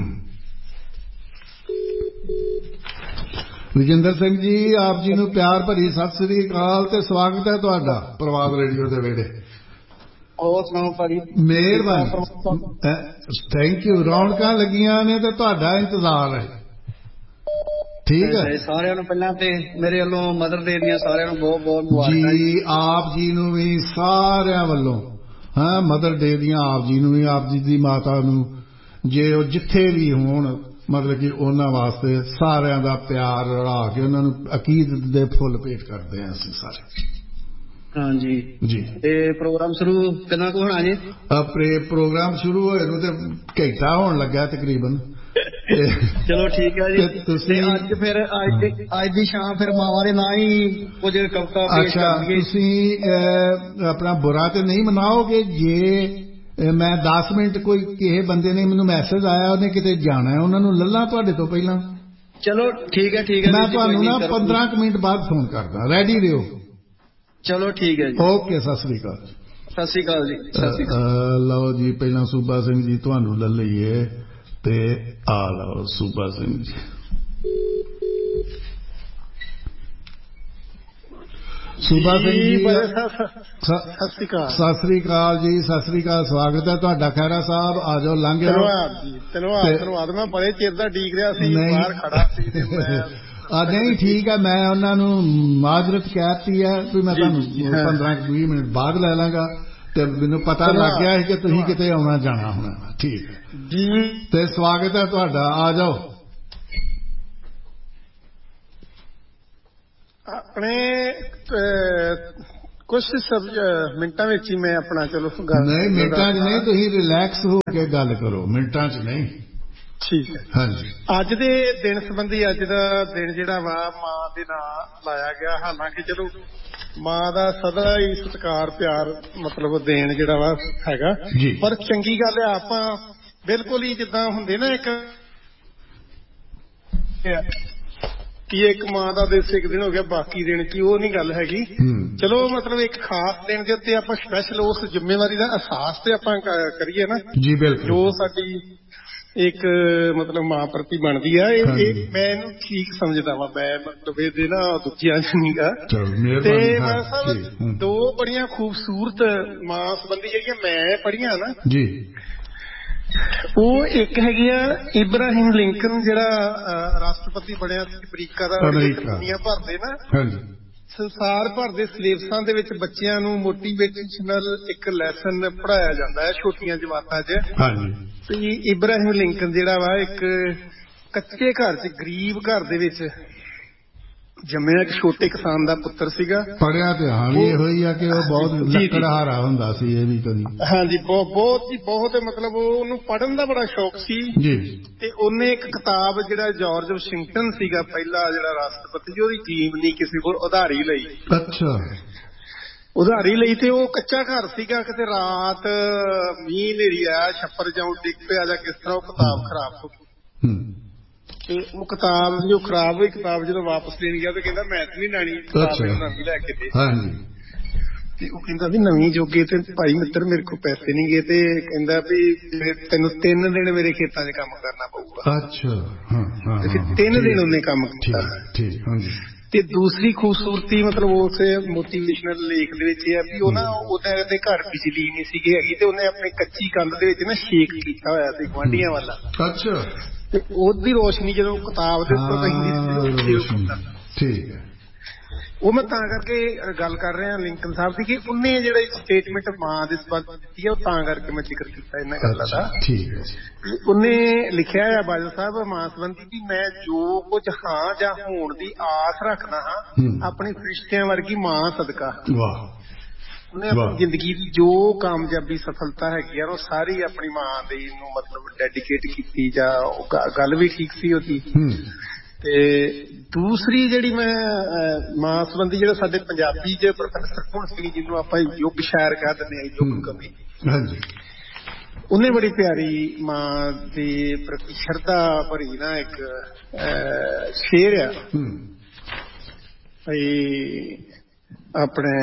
ਰਜਿੰਦਰ ਸਿੰਘ ਜੀ, ਆਪ ਜੀ ਨੂੰ ਪਿਆਰ ਭਰੀ ਸਤਿ ਸ੍ਰੀ ਅਕਾਲ ਤੇ ਸਵਾਗਤ ਹੈ ਤੁਹਾਡਾ ਪ੍ਰਵਾਦ ਰੇਡੀਓ ਦੇ ਵਿਹੜੇ। ਹੋਰ ਸੁਣਾਓ ਭਾਜੀ? ਮਿਹਰਬਾਨੀ, ਥੈਂਕ ਯੂ। ਰੌਣਕਾਂ ਲੱਗੀਆਂ ਨੇ ਤੇ ਤੁਹਾਡਾ ਇੰਤਜ਼ਾਰ ਹੈ। ਠੀਕ ਹੈ, ਸਾਰਿਆਂ ਨੂੰ ਪਹਿਲਾਂ ਤੇ ਮੇਰੇ ਵੱਲੋਂ ਮਦਰ ਡੇ ਦੀਆਂ ਸਾਰਿਆਂ ਨੂੰ ਬਹੁਤ ਬਹੁਤ ਮੁਬਾਰਕਾਂ ਜੀ। ਆਪ ਜੀ ਨੂੰ ਵੀ ਸਾਰਿਆਂ ਵੱਲੋਂ, ਹਾਂ, ਮਦਰ ਡੇ ਦੀਆਂ ਆਪ ਜੀ ਨੂੰ ਵੀ, ਆਪ ਜੀ ਦੀ ਮਾਤਾ ਨੂੰ, ਜੇ ਉਹ ਜਿੱਥੇ ਵੀ ਹੋਣ, ਮਤਲਬ ਕਿ ਉਹਨਾਂ ਵਾਸਤੇ ਸਾਰਿਆਂ ਦਾ ਪਿਆਰ ਰਲਾ ਕੇ ਉਹਨਾਂ ਨੂੰ ਅਕੀਦਤ ਦੇ ਫੁੱਲ ਭੇਟ ਕਰਦੇ ਹਾਂ ਅਸੀਂ ਸਾਰੇ। ਹਾਂਜੀ ਜੀ। ਤੇ ਪ੍ਰੋਗਰਾਮ ਸ਼ੁਰੂ ਕਿੰਨਾ ਕੁ ਹੋਣਾ ਜੀ? ਪ੍ਰੋਗਰਾਮ ਸ਼ੁਰੂ ਹੋਏ ਨੂੰ ਤੇ ਘੰਟਾ ਹੋਣ ਲੱਗਾ ਤਕਰੀਬਨ। ਚਲੋ ਠੀਕ ਹੈ ਜੀ। ਤੁਸੀਂ ਅੱਜ ਫਿਰ ਅੱਜ ਦੀ ਸ਼ਾਮ ਫਿਰ ਮਾਵਾਂ ਦੇ ਨਾਂ ਹੀ ਕੁਝ ਕਵਿਤਾ ਪੇਸ਼ ਕਰਨਗੇ। ਤੁਸੀਂ ਆਪਣਾ ਬੁਰਾ ਤੇ ਨਹੀਂ ਮਨਾਓਗੇ ਜੇ ਮੈਂ 10 ਮਿੰਟ ਕੋਈ ਕਿਸੇ ਬੰਦੇ ਨੇ ਮੈਨੂੰ ਮੈਸੇਜ ਆਇਆ, ਉਹਨੇ ਕਿਤੇ ਜਾਣਾ ਹੈ, ਉਹਨਾਂ ਨੂੰ ਲੱਲਾ ਤੁਹਾਡੇ ਤੋਂ ਪਹਿਲਾਂ? ਚਲੋ ਠੀਕ ਹੈ, ਠੀਕ ਹੈ। ਮੈਂ ਤੁਹਾਨੂੰ ਨਾ 15 ਮਿੰਟ ਬਾਅਦ ਫੋਨ ਕਰਦਾ, ਰੈਡੀ ਰਹੋ। ਚਲੋ ਠੀਕ ਹੈ ਜੀ। ਓਕੇ, ਸਤਿ ਸ੍ਰੀ ਅਕਾਲ। ਸਤਿ ਸ੍ਰੀ ਅਕਾਲ ਜੀ। ਸਤਿ ਸ੍ਰੀ ਅਕਾਲ। ਲਓ ਜੀ, ਪਹਿਲਾਂ ਸੂਬਾ ਸਿੰਘ ਜੀ ਤੁਹਾਨੂੰ ਲੈ ਲਈਏ ਤੇ ਆ ਲਓ ਸੂਬਾ ਸਿੰਘ ਜੀ। ਸੂਬਾ ਸਿੰਘ ਜੀ, ਸਤਿ ਸ੍ਰੀ ਅਕਾਲ। ਸਤਿ ਸ੍ਰੀ ਅਕਾਲ ਜੀ, ਸਤਿ ਸ੍ਰੀ ਅਕਾਲ। ਸਵਾਗਤ ਹੈ ਤੁਹਾਡਾ ਖਹਿਰਾ ਸਾਹਿਬ, ਆ ਜਾਓ, ਲੰਘ ਜਾਓ। ਧੰਨਵਾਦ। ਮੈਂ ਬੜੇ ਚਿਰ ਦਾ ਡੀਕ ਰਿਹਾ ਸੀ, ਬਾਹਰ ਖੜਾ ਸੀ। ਨਹੀਂ, ਠੀਕ ਹੈ, ਮੈਂ ਉਹਨਾਂ ਨੂੰ ਮਾਜ਼ਰਤ ਕਹਿਤੀ ਹੈ ਵੀ ਮੈਂ ਤੁਹਾਨੂੰ 15-20 ਮਿੰਟ ਬਾਅਦ ਲੈ ਲਾਂਗਾ। ਤੇ ਮੈਨੂੰ ਪਤਾ ਲੱਗ ਗਿਆ ਕਿ ਤੁਸੀਂ ਕਿਤੇ ਆਉਣਾ ਜਾਣਾ ਹੋਣਾ। ਠੀਕ ਹੈ ਜੀ, ਤੇ ਸਵਾਗਤ ਹੈ ਤੁਹਾਡਾ, ਆ ਜਾਓ। ਆਪਣੇ ਕੁਛ ਮਿੰਟਾਂ ਵਿੱਚ ਹੀ ਮੈਂ ਆਪਣਾ ਚਲੋ ਗੱਲ ਨਹੀਂ ਮਿੰਟਾਂ 'ਚ ਨਹੀਂ ਤੁਸੀਂ ਰਿਲੈਕਸ ਹੋ ਕੇ ਗੱਲ ਕਰੋ ਮਿੰਟਾਂ 'ਚ ਨਹੀਂ ਠੀਕ ਹੈ ਹਾਂਜੀ ਅੱਜ ਦੇ ਦਿਨ ਸੰਬੰਧੀ ਅੱਜ ਦਾ ਦਿਨ ਜਿਹੜਾ ਵਾ ਮਾਂ ਦੇ ਨਾਂ ਲਾਇਆ ਗਿਆ ਹਾਲਾਂਕਿ ਚਲੋ ਮਾਂ ਦਾ ਸਦਾ ਹੀ ਸਤਿਕਾਰ ਪਿਆਰ ਮਤਲਬ ਦੇਣ ਜਿਹੜਾ ਵਾ ਹੈਗਾ ਪਰ ਚੰਗੀ ਗੱਲ ਹੈ ਆਪਾਂ ਬਿਲਕੁਲ ਹੀ ਜਿੱਦਾਂ ਹੁੰਦੇ ਨਾ ਇੱਕ ਕਿ ਇੱਕ ਮਾਂ ਦਾ ਦਿਵਸ ਇੱਕ ਦਿਨ ਹੋ ਗਿਆ ਬਾਕੀ ਦਿਨ ਕੀ ਉਹ ਨਹੀਂ ਗੱਲ ਹੈਗੀ ਚਲੋ ਮਤਲਬ ਇੱਕ ਖਾਸ ਦਿਨ ਦੇ ਉੱਤੇ ਆਪਾਂ ਸਪੈਸ਼ਲ ਉਸ ਜ਼ਿੰਮੇਵਾਰੀ ਦਾ ਅਹਿਸਾਸ ਤੇ ਆਪਾਂ ਕਰੀਏ ਨਾ ਜੀ ਬਿਲਕੁਲ ਜੋ ਸਾਡੀ ਇੱਕ ਮਤਲਬ ਮਾਂ ਪ੍ਰਤੀ ਬਣਦੀ ਆ ਇਹ ਮੈਂ ਇਹਨੂੰ ਠੀਕ ਸਮਝਦਾ ਵਾ ਮੈਂ ਮਤਲਬ ਇਹਦੇ ਨਾ ਦੂਜਿਆਂ ਚ ਨਹੀਂਗਾ ਤੇ ਮੈਂ ਸਭ ਦੋ ਬੜੀਆਂ ਖੂਬਸੂਰਤ ਮਾਂ ਸੰਬੰਧੀ ਜਿਹੜੀਆਂ ਮੈਂ ਪੜ੍ਹੀਆਂ ਨਾ ਜੀ ਉਹ ਇੱਕ ਹੈਗੀ ਆ ਇਬਰਾਹਿਮ ਲਿੰਕਨ ਜਿਹੜਾ ਰਾਸ਼ਟਰਪਤੀ ਬਣਿਆ ਸੀ ਅਮਰੀਕਾ ਦਾ ਦੁਨੀਆ ਭਰ ਦੇ ਨਾ ਸੰਸਾਰ ਭਰ ਦੇ ਸਿਲੇਬਸਾਂ ਦੇ ਵਿੱਚ ਬੱਚਿਆਂ ਨੂੰ ਮੋਟੀਵੇਸ਼ਨਲ ਇੱਕ ਲੈਸਨ ਪੜ੍ਹਾਇਆ ਜਾਂਦਾ ਹੈ ਛੋਟੀਆਂ ਜਮਾਤਾਂ 'ਚ ਤੇ ਇਬਰਾਹਿਮ ਲਿੰਕਨ ਜਿਹੜਾ ਵਾ ਇੱਕ ਕੱਚੇ ਘਰ 'ਚ ਗਰੀਬ ਘਰ ਦੇ ਵਿੱਚ ਜੰਮਿਆ ਇੱਕ ਛੋਟੇ ਕਿਸਾਨ ਦਾ ਪੁੱਤਰ ਸੀਗਾ ਪੜ੍ਹਿਆ ਤੇ ਹਾਂ ਵੀ ਇਹੋ ਹੀ ਆ ਕਿ ਉਹ ਬਹੁਤ ਲੱਕੜਹਾਰਾ ਹੁੰਦਾ ਸੀ ਇਹ ਵੀ ਕਦੀ ਹਾਂਜੀ ਬਹੁਤ ਹੀ ਬਹੁਤ ਮਤਲਬ ਉਹਨੂੰ ਪੜ੍ਹਨ ਦਾ ਬੜਾ ਸ਼ੌਕ ਸੀ ਜੀ ਤੇ ਉਹਨੇ ਇੱਕ ਕਿਤਾਬ ਜਿਹੜਾ ਜਾਰਜ ਵਾਸ਼ਿੰਗਟਨ ਸੀਗਾ ਪਹਿਲਾ ਜਿਹੜਾ ਰਾਸ਼ਟਰਪਤੀ ਉਹਦੀ ਜੀਵਨੀ ਕਿਸੇ ਕੋਲ ਉਧਾਰੀ ਲਈ ਅੱਛਾ ਉਧਾਰੀ ਲਈ ਤੇ ਉਹ ਕੱਚਾ ਘਰ ਸੀਗਾ ਕਿਤੇ ਰਾਤ ਮੀਂਹ ਹਨੇਰੀ ਆਇਆ ਛੱਪਰ ਜਾਂ ਡਿੱਗ ਪਿਆ ਜਾਂ ਕਿਸ ਤਰ੍ਹਾਂ ਉਹ ਕਿਤਾਬ ਖਰਾਬ ਹੋ ਗਈ ਤੇ ਉਹ ਕਿਤਾਬ ਜੋ ਖਰਾਬ ਹੋਈ ਕਿਤਾਬ ਜਦੋਂ ਵਾਪਸ ਦੇਣ ਗਿਆ ਤੇ ਕਹਿੰਦਾ ਮੈਂ ਤੇ ਨਹੀਂ ਲੈਣੀ ਨਵੀਂ ਲੈ ਕੇ ਦੇ ਤੇ ਉਹ ਕਹਿੰਦਾ ਵੀ ਨਵੀਂ ਜੋਗੇ ਤੇ ਭਾਈ ਮਿੱਤਰ ਮੇਰੇ ਕੋਲ ਪੈਸੇ ਨਹੀਂ ਗਏ ਤੇ ਕਹਿੰਦਾ ਵੀ ਤੈਨੂੰ 3 ਦਿਨ ਮੇਰੇ ਖੇਤਾਂ 'ਚ ਕੰਮ ਕਰਨਾ ਪਊਗਾ ਅੱਛਾ ਤੇ 3 ਦਿਨ ਉਹਨੇ ਕੰਮ ਕੀਤਾ ਤੇ ਦੂਸਰੀ ਖੂਬਸੂਰਤੀ ਮਤਲਬ ਉਸ ਮੋਟੀਵੇਸ਼ਨਲ ਲੇਖ ਦੇ ਵਿੱਚ ਇਹ ਹੈ ਵੀ ਉਹ ਨਾ ਉਹਦੇ ਘਰ ਬਿਜਲੀ ਨਹੀਂ ਸੀਗੀ ਹੈਗੀ ਤੇ ਉਹਨੇ ਆਪਣੀ ਕੱਚੀ ਕੰਧ ਦੇ ਵਿੱਚ ਨਾ ਛੇਕ ਕੀਤਾ ਹੋਇਆ ਸੀ ਗੁਆਂਢੀਆਂ ਵਾਲਾ ਅੱਛਾ ਤੇ ਉਹਦੀ ਰੋਸ਼ਨੀ ਜਦੋਂ ਕਿਤਾਬ ਦੇ ਉੱਪਰ ਪੈਂਦੀ ਸੀ ਠੀਕ ਹੈ ਉਹ ਮੈਂ ਤਾਂ ਕਰਕੇ ਗੱਲ ਕਰ ਰਿਹਾ ਲਿੰਕਨ ਸਾਹਿਬ ਦੀ ਕਿ ਉਹਨੇ ਜਿਹੜੇ ਸਟੇਟਮੈਂਟ ਮਾਂ ਦੇ ਸੰਬੰਧ ਦਿੱਤੀ ਹੈ ਉਹ ਤਾਂ ਕਰਕੇ ਮੈਂ ਜ਼ਿਕਰ ਕੀਤਾ ਇਹਨਾਂ ਗੱਲਾਂ ਦਾ ਠੀਕ ਹੈ ਉਹਨੇ ਲਿਖਿਆ ਹੈ ਬਾਦਲ ਸਾਹਿਬ ਮਾਂ ਸੰਬੰਧੀ ਕਿ ਮੈਂ ਜੋ ਕੁਝ ਹਾਂ ਜਾਂ ਹੋਣ ਦੀ ਆਸ ਰੱਖਦਾ ਹਾਂ ਆਪਣੀ ਫਰਿਸ਼ਤਿਆਂ ਵਰਗੀ ਮਾਂ ਸਦਕਾ ਵਾਹ ਉਹਨੇ ਆਪਣੀ ਜ਼ਿੰਦਗੀ ਦੀ ਜੋ ਕਾਮਯਾਬੀ ਸਫਲਤਾ ਹੈਗੀ ਆ ਉਹ ਸਾਰੀ ਆਪਣੀ ਮਾਂ ਦੇ ਨੂੰ ਮਤਲਬ ਡੈਡੀਕੇਟ ਕੀਤੀ ਜਾਂ ਗੱਲ ਵੀ ਠੀਕ ਸੀ ਉਹਦੀ ਤੇ ਦੂਸਰੀ ਜਿਹੜੀ ਮੈਂ ਮਾਂ ਸੰਬੰਧੀ ਜਿਹੜਾ ਸਾਡੇ ਪੰਜਾਬੀ ਚ ਪ੍ਰੋਫੈਸਰ ਭੁਣ ਸਿੰਘ ਜਿਹਨੂੰ ਆਪਾਂ ਯੁੱਗ ਸ਼ਾਇਰ ਕਹਿ ਦਿੰਦੇ ਹਾਂ ਯੁੱਗ ਕਵੀ ਉਹਨੇ ਬੜੀ ਪਿਆਰੀ ਮਾਂ ਦੇ ਪ੍ਰਤੀ ਸ਼ਰਧਾ ਭਰੀ ਨਾ ਇੱਕ ਸ਼ੇਰ ਆ ਭਈ ਆਪਣੇ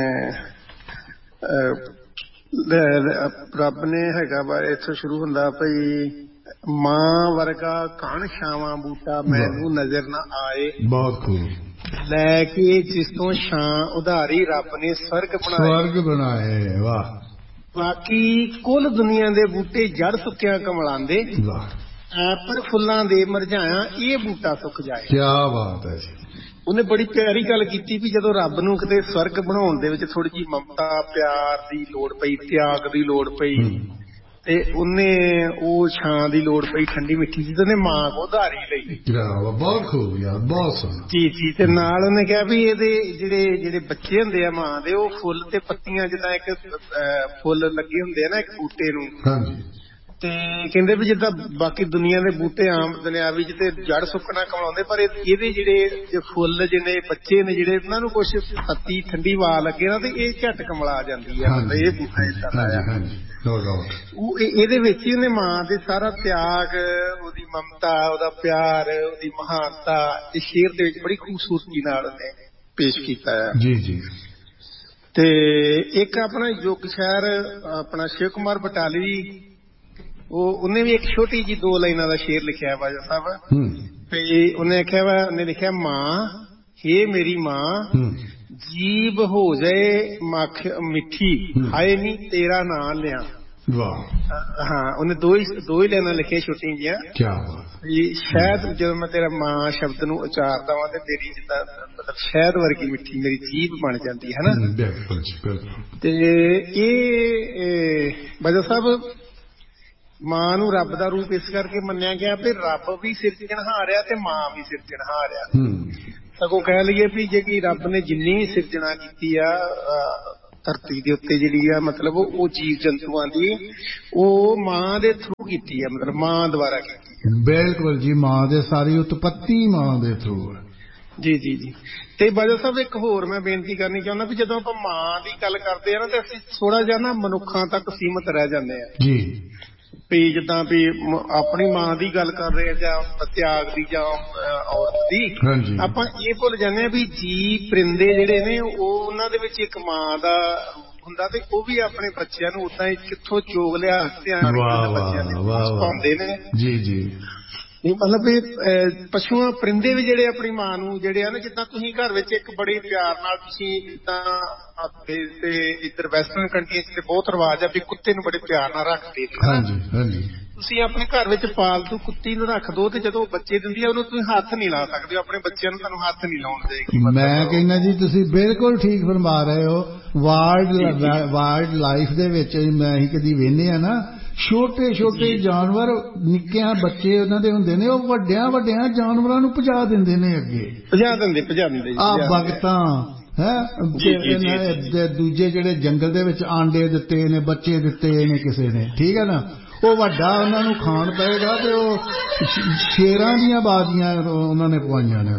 ਰੱਬ ਨੇ ਹੈਗਾ ਵਾ ਇੱਥੋਂ ਸ਼ੁਰੂ ਹੁੰਦਾ ਭਈ ਮਾਂ ਵਰਗਾ ਘਣ ਛਾਵਾਂ ਬੂਟਾ ਮੈਨੂੰ ਨਜ਼ਰ ਨਾ ਆਏ ਬਹੁਤ ਖੂਬ ਲੈ ਕੇ ਜਿਸ ਤੋਂ ਛਾਂ ਉਧਾਰੀ ਰੱਬ ਨੇ ਸਵਰਗ ਬਣਾਏ ਵਾਹ ਬਾਕੀ ਕੁੱਲ ਦੁਨੀਆ ਦੇ ਬੂਟੇ ਜੜ ਸੁੱਕਿਆ ਕਮਲਾਂਦੇ ਪਰ ਫੁੱਲਾਂ ਦੇ ਮੁਰਝਾਇਆ ਇਹ ਬੂਟਾ ਸੁੱਕ ਜਾਏ ਕੀ ਬਾਤ ਹੈ ਉਹਨੇ ਬੜੀ ਪਿਆਰੀ ਗੱਲ ਕੀਤੀ ਵੀ ਜਦੋਂ ਰੱਬ ਨੂੰ ਕਿਤੇ ਸਵਰਗ ਬਣਾਉਣ ਦੇ ਵਿੱਚ ਥੋੜੀ ਜਿਹੀ ਮਮਤਾ ਪਿਆਰ ਦੀ ਲੋੜ ਪਈ ਤਿਆਗ ਦੀ ਲੋੜ ਪਈ ਤੇ ਉਹਨੇ ਉਹ ਛਾਂ ਦੀ ਲੋੜ ਪਈ ਠੰਡੀ ਮਿੱਠੀ ਸੀ ਤੇ ਉਹਨੇ ਮਾਂ ਕੋ ਉਧਾਰੀ ਲਈ ਬਹੁਤ ਖੂਬ ਯਾਰ ਬਹੁਤ ਸੋਹਣਾ ਜੀ ਤੇ ਨਾਲ ਉਹਨੇ ਕਿਹਾ ਵੀ ਇਹਦੇ ਜਿਹੜੇ ਬੱਚੇ ਹੁੰਦੇ ਆ ਮਾਂ ਦੇ ਉਹ ਫੁੱਲ ਤੇ ਪੱਤੀਆਂ ਜਿੱਦਾਂ ਇੱਕ ਫੁੱਲ ਲੱਗੇ ਹੁੰਦੇ ਆ ਨਾ ਇੱਕ ਬੂਟੇ ਨੂੰ ਹਾਂਜੀ ਤੇ ਕਹਿੰਦੇ ਵੀ ਜਿੱਦਾਂ ਬਾਕੀ ਦੁਨੀਆ ਦੇ ਬੂਟੇ ਆਮ ਦੁਨਿਆਵੀ ਚ ਤੇ ਜੜ ਸੁੱਕਣਾ ਕਮਾਉਂਦੇ ਪਰ ਇਹਦੇ ਜਿਹੜੇ ਫੁੱਲ ਜਿਹਨੇ ਬੱਚੇ ਨੇ ਜਿਹੜੇ ਉਹਨਾਂ ਨੂੰ ਕੁਛ ਪੱਤੀ ਠੰਡੀ ਹਵਾ ਲੱਗੇ ਨਾ ਤੇ ਇਹ ਝਟ ਕਮਲਾ ਜਾਂਦੀ ਆ ਮਤਲਬ ਇਹ ਬੂਟਾ ਏਦਾਂ ਦਾ ਉਹ ਇਹਦੇ ਵਿੱਚ ਹੀ ਉਹਨੇ ਮਾਂ ਦੇ ਸਾਰਾ ਤਿਆਗ ਉਹਦੀ ਮਮਤਾ ਉਹਦਾ ਪਿਆਰ ਉਹਦੀ ਮਹਾਨਤਾ ਇਸ ਸ਼ੇਰ ਦੇ ਵਿੱਚ ਬੜੀ ਖੂਬਸੂਰਤੀ ਨਾਲ ਉਹਨੇ ਪੇਸ਼ ਕੀਤਾ ਹੈ ਜੀ ਜੀ ਤੇ ਇੱਕ ਆਪਣਾ ਯੁੱਗ ਸ਼ਾਇਰ ਆਪਣਾ ਸ਼ਿਵ ਕੁਮਾਰ ਬਟਾਲਵੀ ਉਹਨੇ ਵੀ ਇੱਕ ਛੋਟੀ ਜੀ 2 ਲਾਈਨਾਂ ਦਾ ਸ਼ੇਰ ਲਿਖਿਆ ਬਾਜਾ ਸਾਹਿਬ ਤੇ ਉਹਨੇ ਆਖਿਆ ਵਾ ਉਹਨੇ ਲਿਖਿਆ ਮਾਂ ਹੇ ਮੇਰੀ ਮਾਂ ਜੀਭ ਹੋ ਜਾਏ ਮਿੱਠੀ ਹਾਏ ਨੀ ਤੇਰਾ ਨਾਂ ਲਿਆ ਵਾਹ ਹਾਂ ਉਹਨੇ ਦੋ ਹੀ ਲਾਈਨਾਂ ਲਿਖੀਆਂ ਛੋਟੀਆਂ ਜਿਹੀਆਂ ਕੀ ਬਾਤ ਸ਼ਾਇਦ ਜਦੋਂ ਮੈਂ ਤੇਰਾ ਮਾਂ ਸ਼ਬਦ ਨੂੰ ਉਚਾਰਦਾ ਵਾਂ ਤੇ ਤੇਰੀ ਜਿੱਦਾਂ ਮਤਲਬ ਸ਼ਾਇਦ ਵਰਗੀ ਮਿੱਠੀ ਮੇਰੀ ਜੀਭ ਬਣ ਜਾਂਦੀ ਹੈ ਨਾ ਤੇ ਇਹ ਬਾਜਾ ਸਾਹਿਬ ਮਾਂ ਨੂੰ ਰੱਬ ਦਾ ਰੂਪ ਇਸ ਕਰਕੇ ਮੰਨਿਆ ਗਿਆ ਵੀ ਰੱਬ ਵੀ ਸਿਰਜਣਹਾਰ ਆ ਤੇ ਮਾਂ ਵੀ ਸਿਰਜਣਹਾਰ ਆ ਸਗੋਂ ਕਹਿ ਲਈਏ ਵੀ ਜਿਹੜੀ ਰੱਬ ਨੇ ਜਿੰਨੀ ਸਿਰਜਣਾ ਕੀਤੀ ਆ ਧਰਤੀ ਦੇ ਉੱਤੇ ਜਿਹੜੀ ਆ ਮਤਲਬ ਉਹ ਜੀਵ ਜੰਤੂਆਂ ਦੀ ਉਹ ਮਾਂ ਦੇ ਥਰੂ ਕੀਤੀ ਆ, ਮਤਲਬ ਮਾਂ ਦੁਆਰਾ ਕੀਤੀ ਆ। ਬਿਲਕੁਲ ਜੀ, ਮਾਂ ਦੇ ਸਾਰੀ ਉਤਪੱਤੀ ਮਾਂ ਦੇ ਥਰੂ ਹੈ। ਜੀ ਜੀ ਜੀ। ਤੇ ਬਾਜਵਾ ਸਾਹਿਬ ਇੱਕ ਹੋਰ ਮੈਂ ਬੇਨਤੀ ਕਰਨੀ ਚਾਹੁੰਦਾ ਵੀ ਜਦੋਂ ਆਪਾਂ ਮਾਂ ਦੀ ਗੱਲ ਕਰਦੇ ਆ ਨਾ ਤੇ ਅਸੀਂ ਥੋੜਾ ਜਿਹਾ ਨਾ ਮਨੁੱਖਾਂ ਤੱਕ ਸੀਮਤ ਰਹਿ ਜਾਂਦੇ ਆ ਜੀ। ਵੀ ਜਿੱਦਾਂ ਵੀ ਆਪਣੀ ਮਾਂ ਦੀ ਗੱਲ ਕਰ ਰਹੇ ਆ ਜਾਂ ਤਿਆਗ ਦੀ ਜਾਂ ਔਰਤ ਦੀ, ਆਪਾਂ ਇਹ ਭੁੱਲ ਜਾਂਦੇ ਆ ਵੀ ਜੀ ਪਰਿੰਦੇ ਜਿਹੜੇ ਨੇ ਉਹ ਉਹਨਾਂ ਦੇ ਵਿੱਚ ਇੱਕ ਮਾਂ ਦਾ ਹੁੰਦਾ ਤੇ ਉਹ ਵੀ ਆਪਣੇ ਬੱਚਿਆਂ ਨੂੰ ਉਦਾਂ ਹੀ ਕਿੱਥੋਂ ਚੋਗ ਲਿਆ ਬੱਚਿਆਂ ਦੇ ਪਾਉਂਦੇ ਨੇ ਜੀ ਜੀ। ਮਤਲਬ ਵੀ ਪਸ਼ੂਆਂ ਪਰਿੰਦੇ ਵੀ ਜਿਹੜੇ ਆਪਣੀ ਮਾਂ ਨੂੰ ਜਿਹੜੇ ਆ ਨਾ, ਜਿੱਦਾਂ ਤੁਸੀਂ ਘਰ ਵਿੱਚ ਇੱਕ ਬੜੇ ਪਿਆਰ ਨਾਲ ਤੁਸੀਂ ਜਿੱਦਾਂ ਤੇ ਇੱਧਰ ਵੈਸਟਰਨ ਕੰਟਰੀਆਂ ਚ ਤੇ ਬਹੁਤ ਰਿਵਾਜ ਆ ਵੀ ਕੁੱਤੇ ਨੂੰ ਬੜੇ ਪਿਆਰ ਨਾਲ ਰੱਖਦੇ ਨੇ, ਤੁਸੀਂ ਆਪਣੇ ਘਰ ਵਿੱਚ ਪਾਲਤੂ ਕੁੱਤੀ ਨੂੰ ਰੱਖ ਦੋ ਤੇ ਜਦੋਂ ਬੱਚੇ ਦਿੰਦੀ ਆ ਉਹਨੂੰ ਤੁਸੀਂ ਹੱਥ ਨਹੀਂ ਲਾ ਸਕਦੇ, ਆਪਣੇ ਬੱਚਿਆਂ ਨੂੰ ਤੁਹਾਨੂੰ ਹੱਥ ਨਹੀਂ ਲਾਉਣ ਦੇਗੀ। ਮੈਂ ਕਹਿੰਦਾ ਜੀ ਤੁਸੀਂ ਬਿਲਕੁਲ ਠੀਕ ਫਰਮਾ ਰਹੇ ਹੋ। ਵਾਈਲਡ ਲਾਈਫ ਦੇ ਵਿੱਚ ਮੈਂ ਹੀ ਕਦੀ ਵੇਖਦੇ ਆ ਨਾ, ਛੋਟੇ ਛੋਟੇ ਜਾਨਵਰ ਨਿੱਕਿਆਂ ਬੱਚੇ ਉਹਨਾਂ ਦੇ ਹੁੰਦੇ ਨੇ, ਉਹ ਵੱਡਿਆਂ ਵੱਡਿਆਂ ਜਾਨਵਰਾਂ ਨੂੰ ਭਜਾ ਦਿੰਦੇ ਨੇ, ਅੱਗੇ ਭਜਾ ਦਿੰਦੇ ਆ ਬਗਤਾਂ ਹੈ। ਦੂਜੇ ਜਿਹੜੇ ਜੰਗਲ ਦੇ ਵਿੱਚ ਆਂਡੇ ਦਿੱਤੇ ਨੇ, ਬੱਚੇ ਦਿੱਤੇ ਨੇ ਕਿਸੇ ਨੇ, ਠੀਕ ਹੈ ਨਾ, ਉਹ ਵੱਡਾ ਉਹਨਾਂ ਨੂੰ ਖਾਣ ਪਏਗਾ ਤੇ ਉਹ ਸ਼ੇਰਾਂ ਦੀਆਂ ਬਾਜ਼ੀਆਂ ਉਹਨਾਂ ਨੇ ਪਵਾਈਆਂ ਨੇ।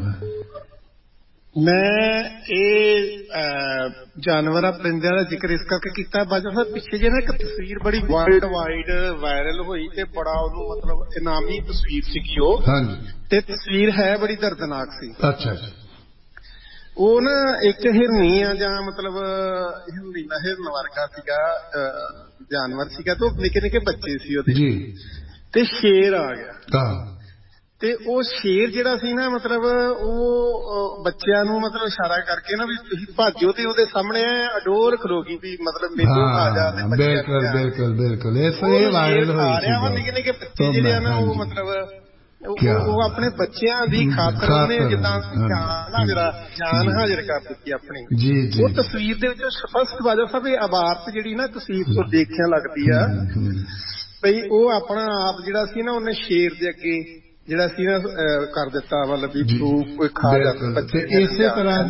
ਮੈਂ ਇਹ ਜਾਨਵਰਾਂ ਪਰਿੰਦਿਆਂ ਦਾ ਜ਼ਿਕਰ ਇਸ ਕਰਕੇ ਕੀਤਾ ਬਾਜਵਾ ਸਾਹਿਬ, ਪਿੱਛੇ ਜੇ ਨਾ ਇੱਕ ਤਸਵੀਰ ਬੜੀ ਵਰਲਡ ਵਾਈਡ ਵਾਇਰਲ ਹੋਈ ਤੇ ਬੜਾ ਉਹਨੂੰ ਮਤਲਬ ਇਨਾਮੀ ਤਸਵੀਰ ਸੀਗੀ ਉਹ, ਤੇ ਤਸਵੀਰ ਹੈ ਬੜੀ ਦਰਦਨਾਕ ਸੀ। ਅੱਛਾ। ਉਹ ਨਾ ਇੱਕ ਹਿਰਨੀ ਆ ਜਾਂ ਮਤਲਬ ਹਿਰਨ ਵਰਗਾ ਸੀਗਾ ਜਾਨਵਰ ਸੀਗਾ ਤੇ ਉਹ ਨਿੱਕੇ ਨਿੱਕੇ ਬੱਚੇ ਸੀ ਉਹਦੇ ਤੇ ਸ਼ੇਰ ਆ ਗਿਆ ਤੇ ਉਹ ਸ਼ੇਰ ਜਿਹੜਾ ਸੀ ਨਾ ਮਤਲਬ ਉਹ ਬੱਚਿਆਂ ਨੂੰ ਮਤਲਬ ਇਸ਼ਾਰਾ ਕਰਕੇ ਨਾ ਵੀ ਤੁਸੀਂ ਭਾਜੋ ਤੇ ਉਹਦੇ ਸਾਹਮਣੇ ਅਡੋਰ ਖਲੋਗੀ ਵੀ ਮਤਲਬ ਮੈਨੂੰ ਆ ਜਾ। ਬਿਲਕੁਲ ਬਿਲਕੁਲ ਬਿਲਕੁਲ ਇਹ ਵਾਇਰਲ ਹੋਈ ਨਿੱਕੇ ਨਿੱਕੇ ਬੱਚੇ ਜਿਹੜੇ ਆ ਨਾ ਉਹ ਮਤਲਬ ਉਹ ਆਪਣੇ ਬੱਚਿਆਂ ਦੀ ਖਾਤਰ ਉਹਨੇ ਜਿੱਦਾਂ ਜਾਨ ਹਾਜ਼ਰ ਕਰ ਦਿੱਤੀ ਆਪਣੀ। ਉਹ ਤਸਵੀਰ ਦੇ ਵਿੱਚ ਸਪਸ਼ਟ ਬਾਜਵਾ ਸਾਹਿਬ ਇਹ ਅਬਾਰਤ ਜਿਹੜੀ ਨਾ ਤਸਵੀਰ ਤੋਂ ਦੇਖਿਆ ਲੱਗਦੀ ਆ ਬਈ ਉਹ ਆਪਣਾ ਆਪ ਜਿਹੜਾ ਸੀ ਨਾ ਉਹਨੇ ਸ਼ੇਰ ਦੇ ਅੱਗੇ ਜਿਹੜਾ ਸੀ ਨਾ ਕਰ ਦਿੱਤਾ, ਮਤਲਬ ਵੀ ਕੋਈ ਖਾ ਬੱਚੇ। ਇਸੇ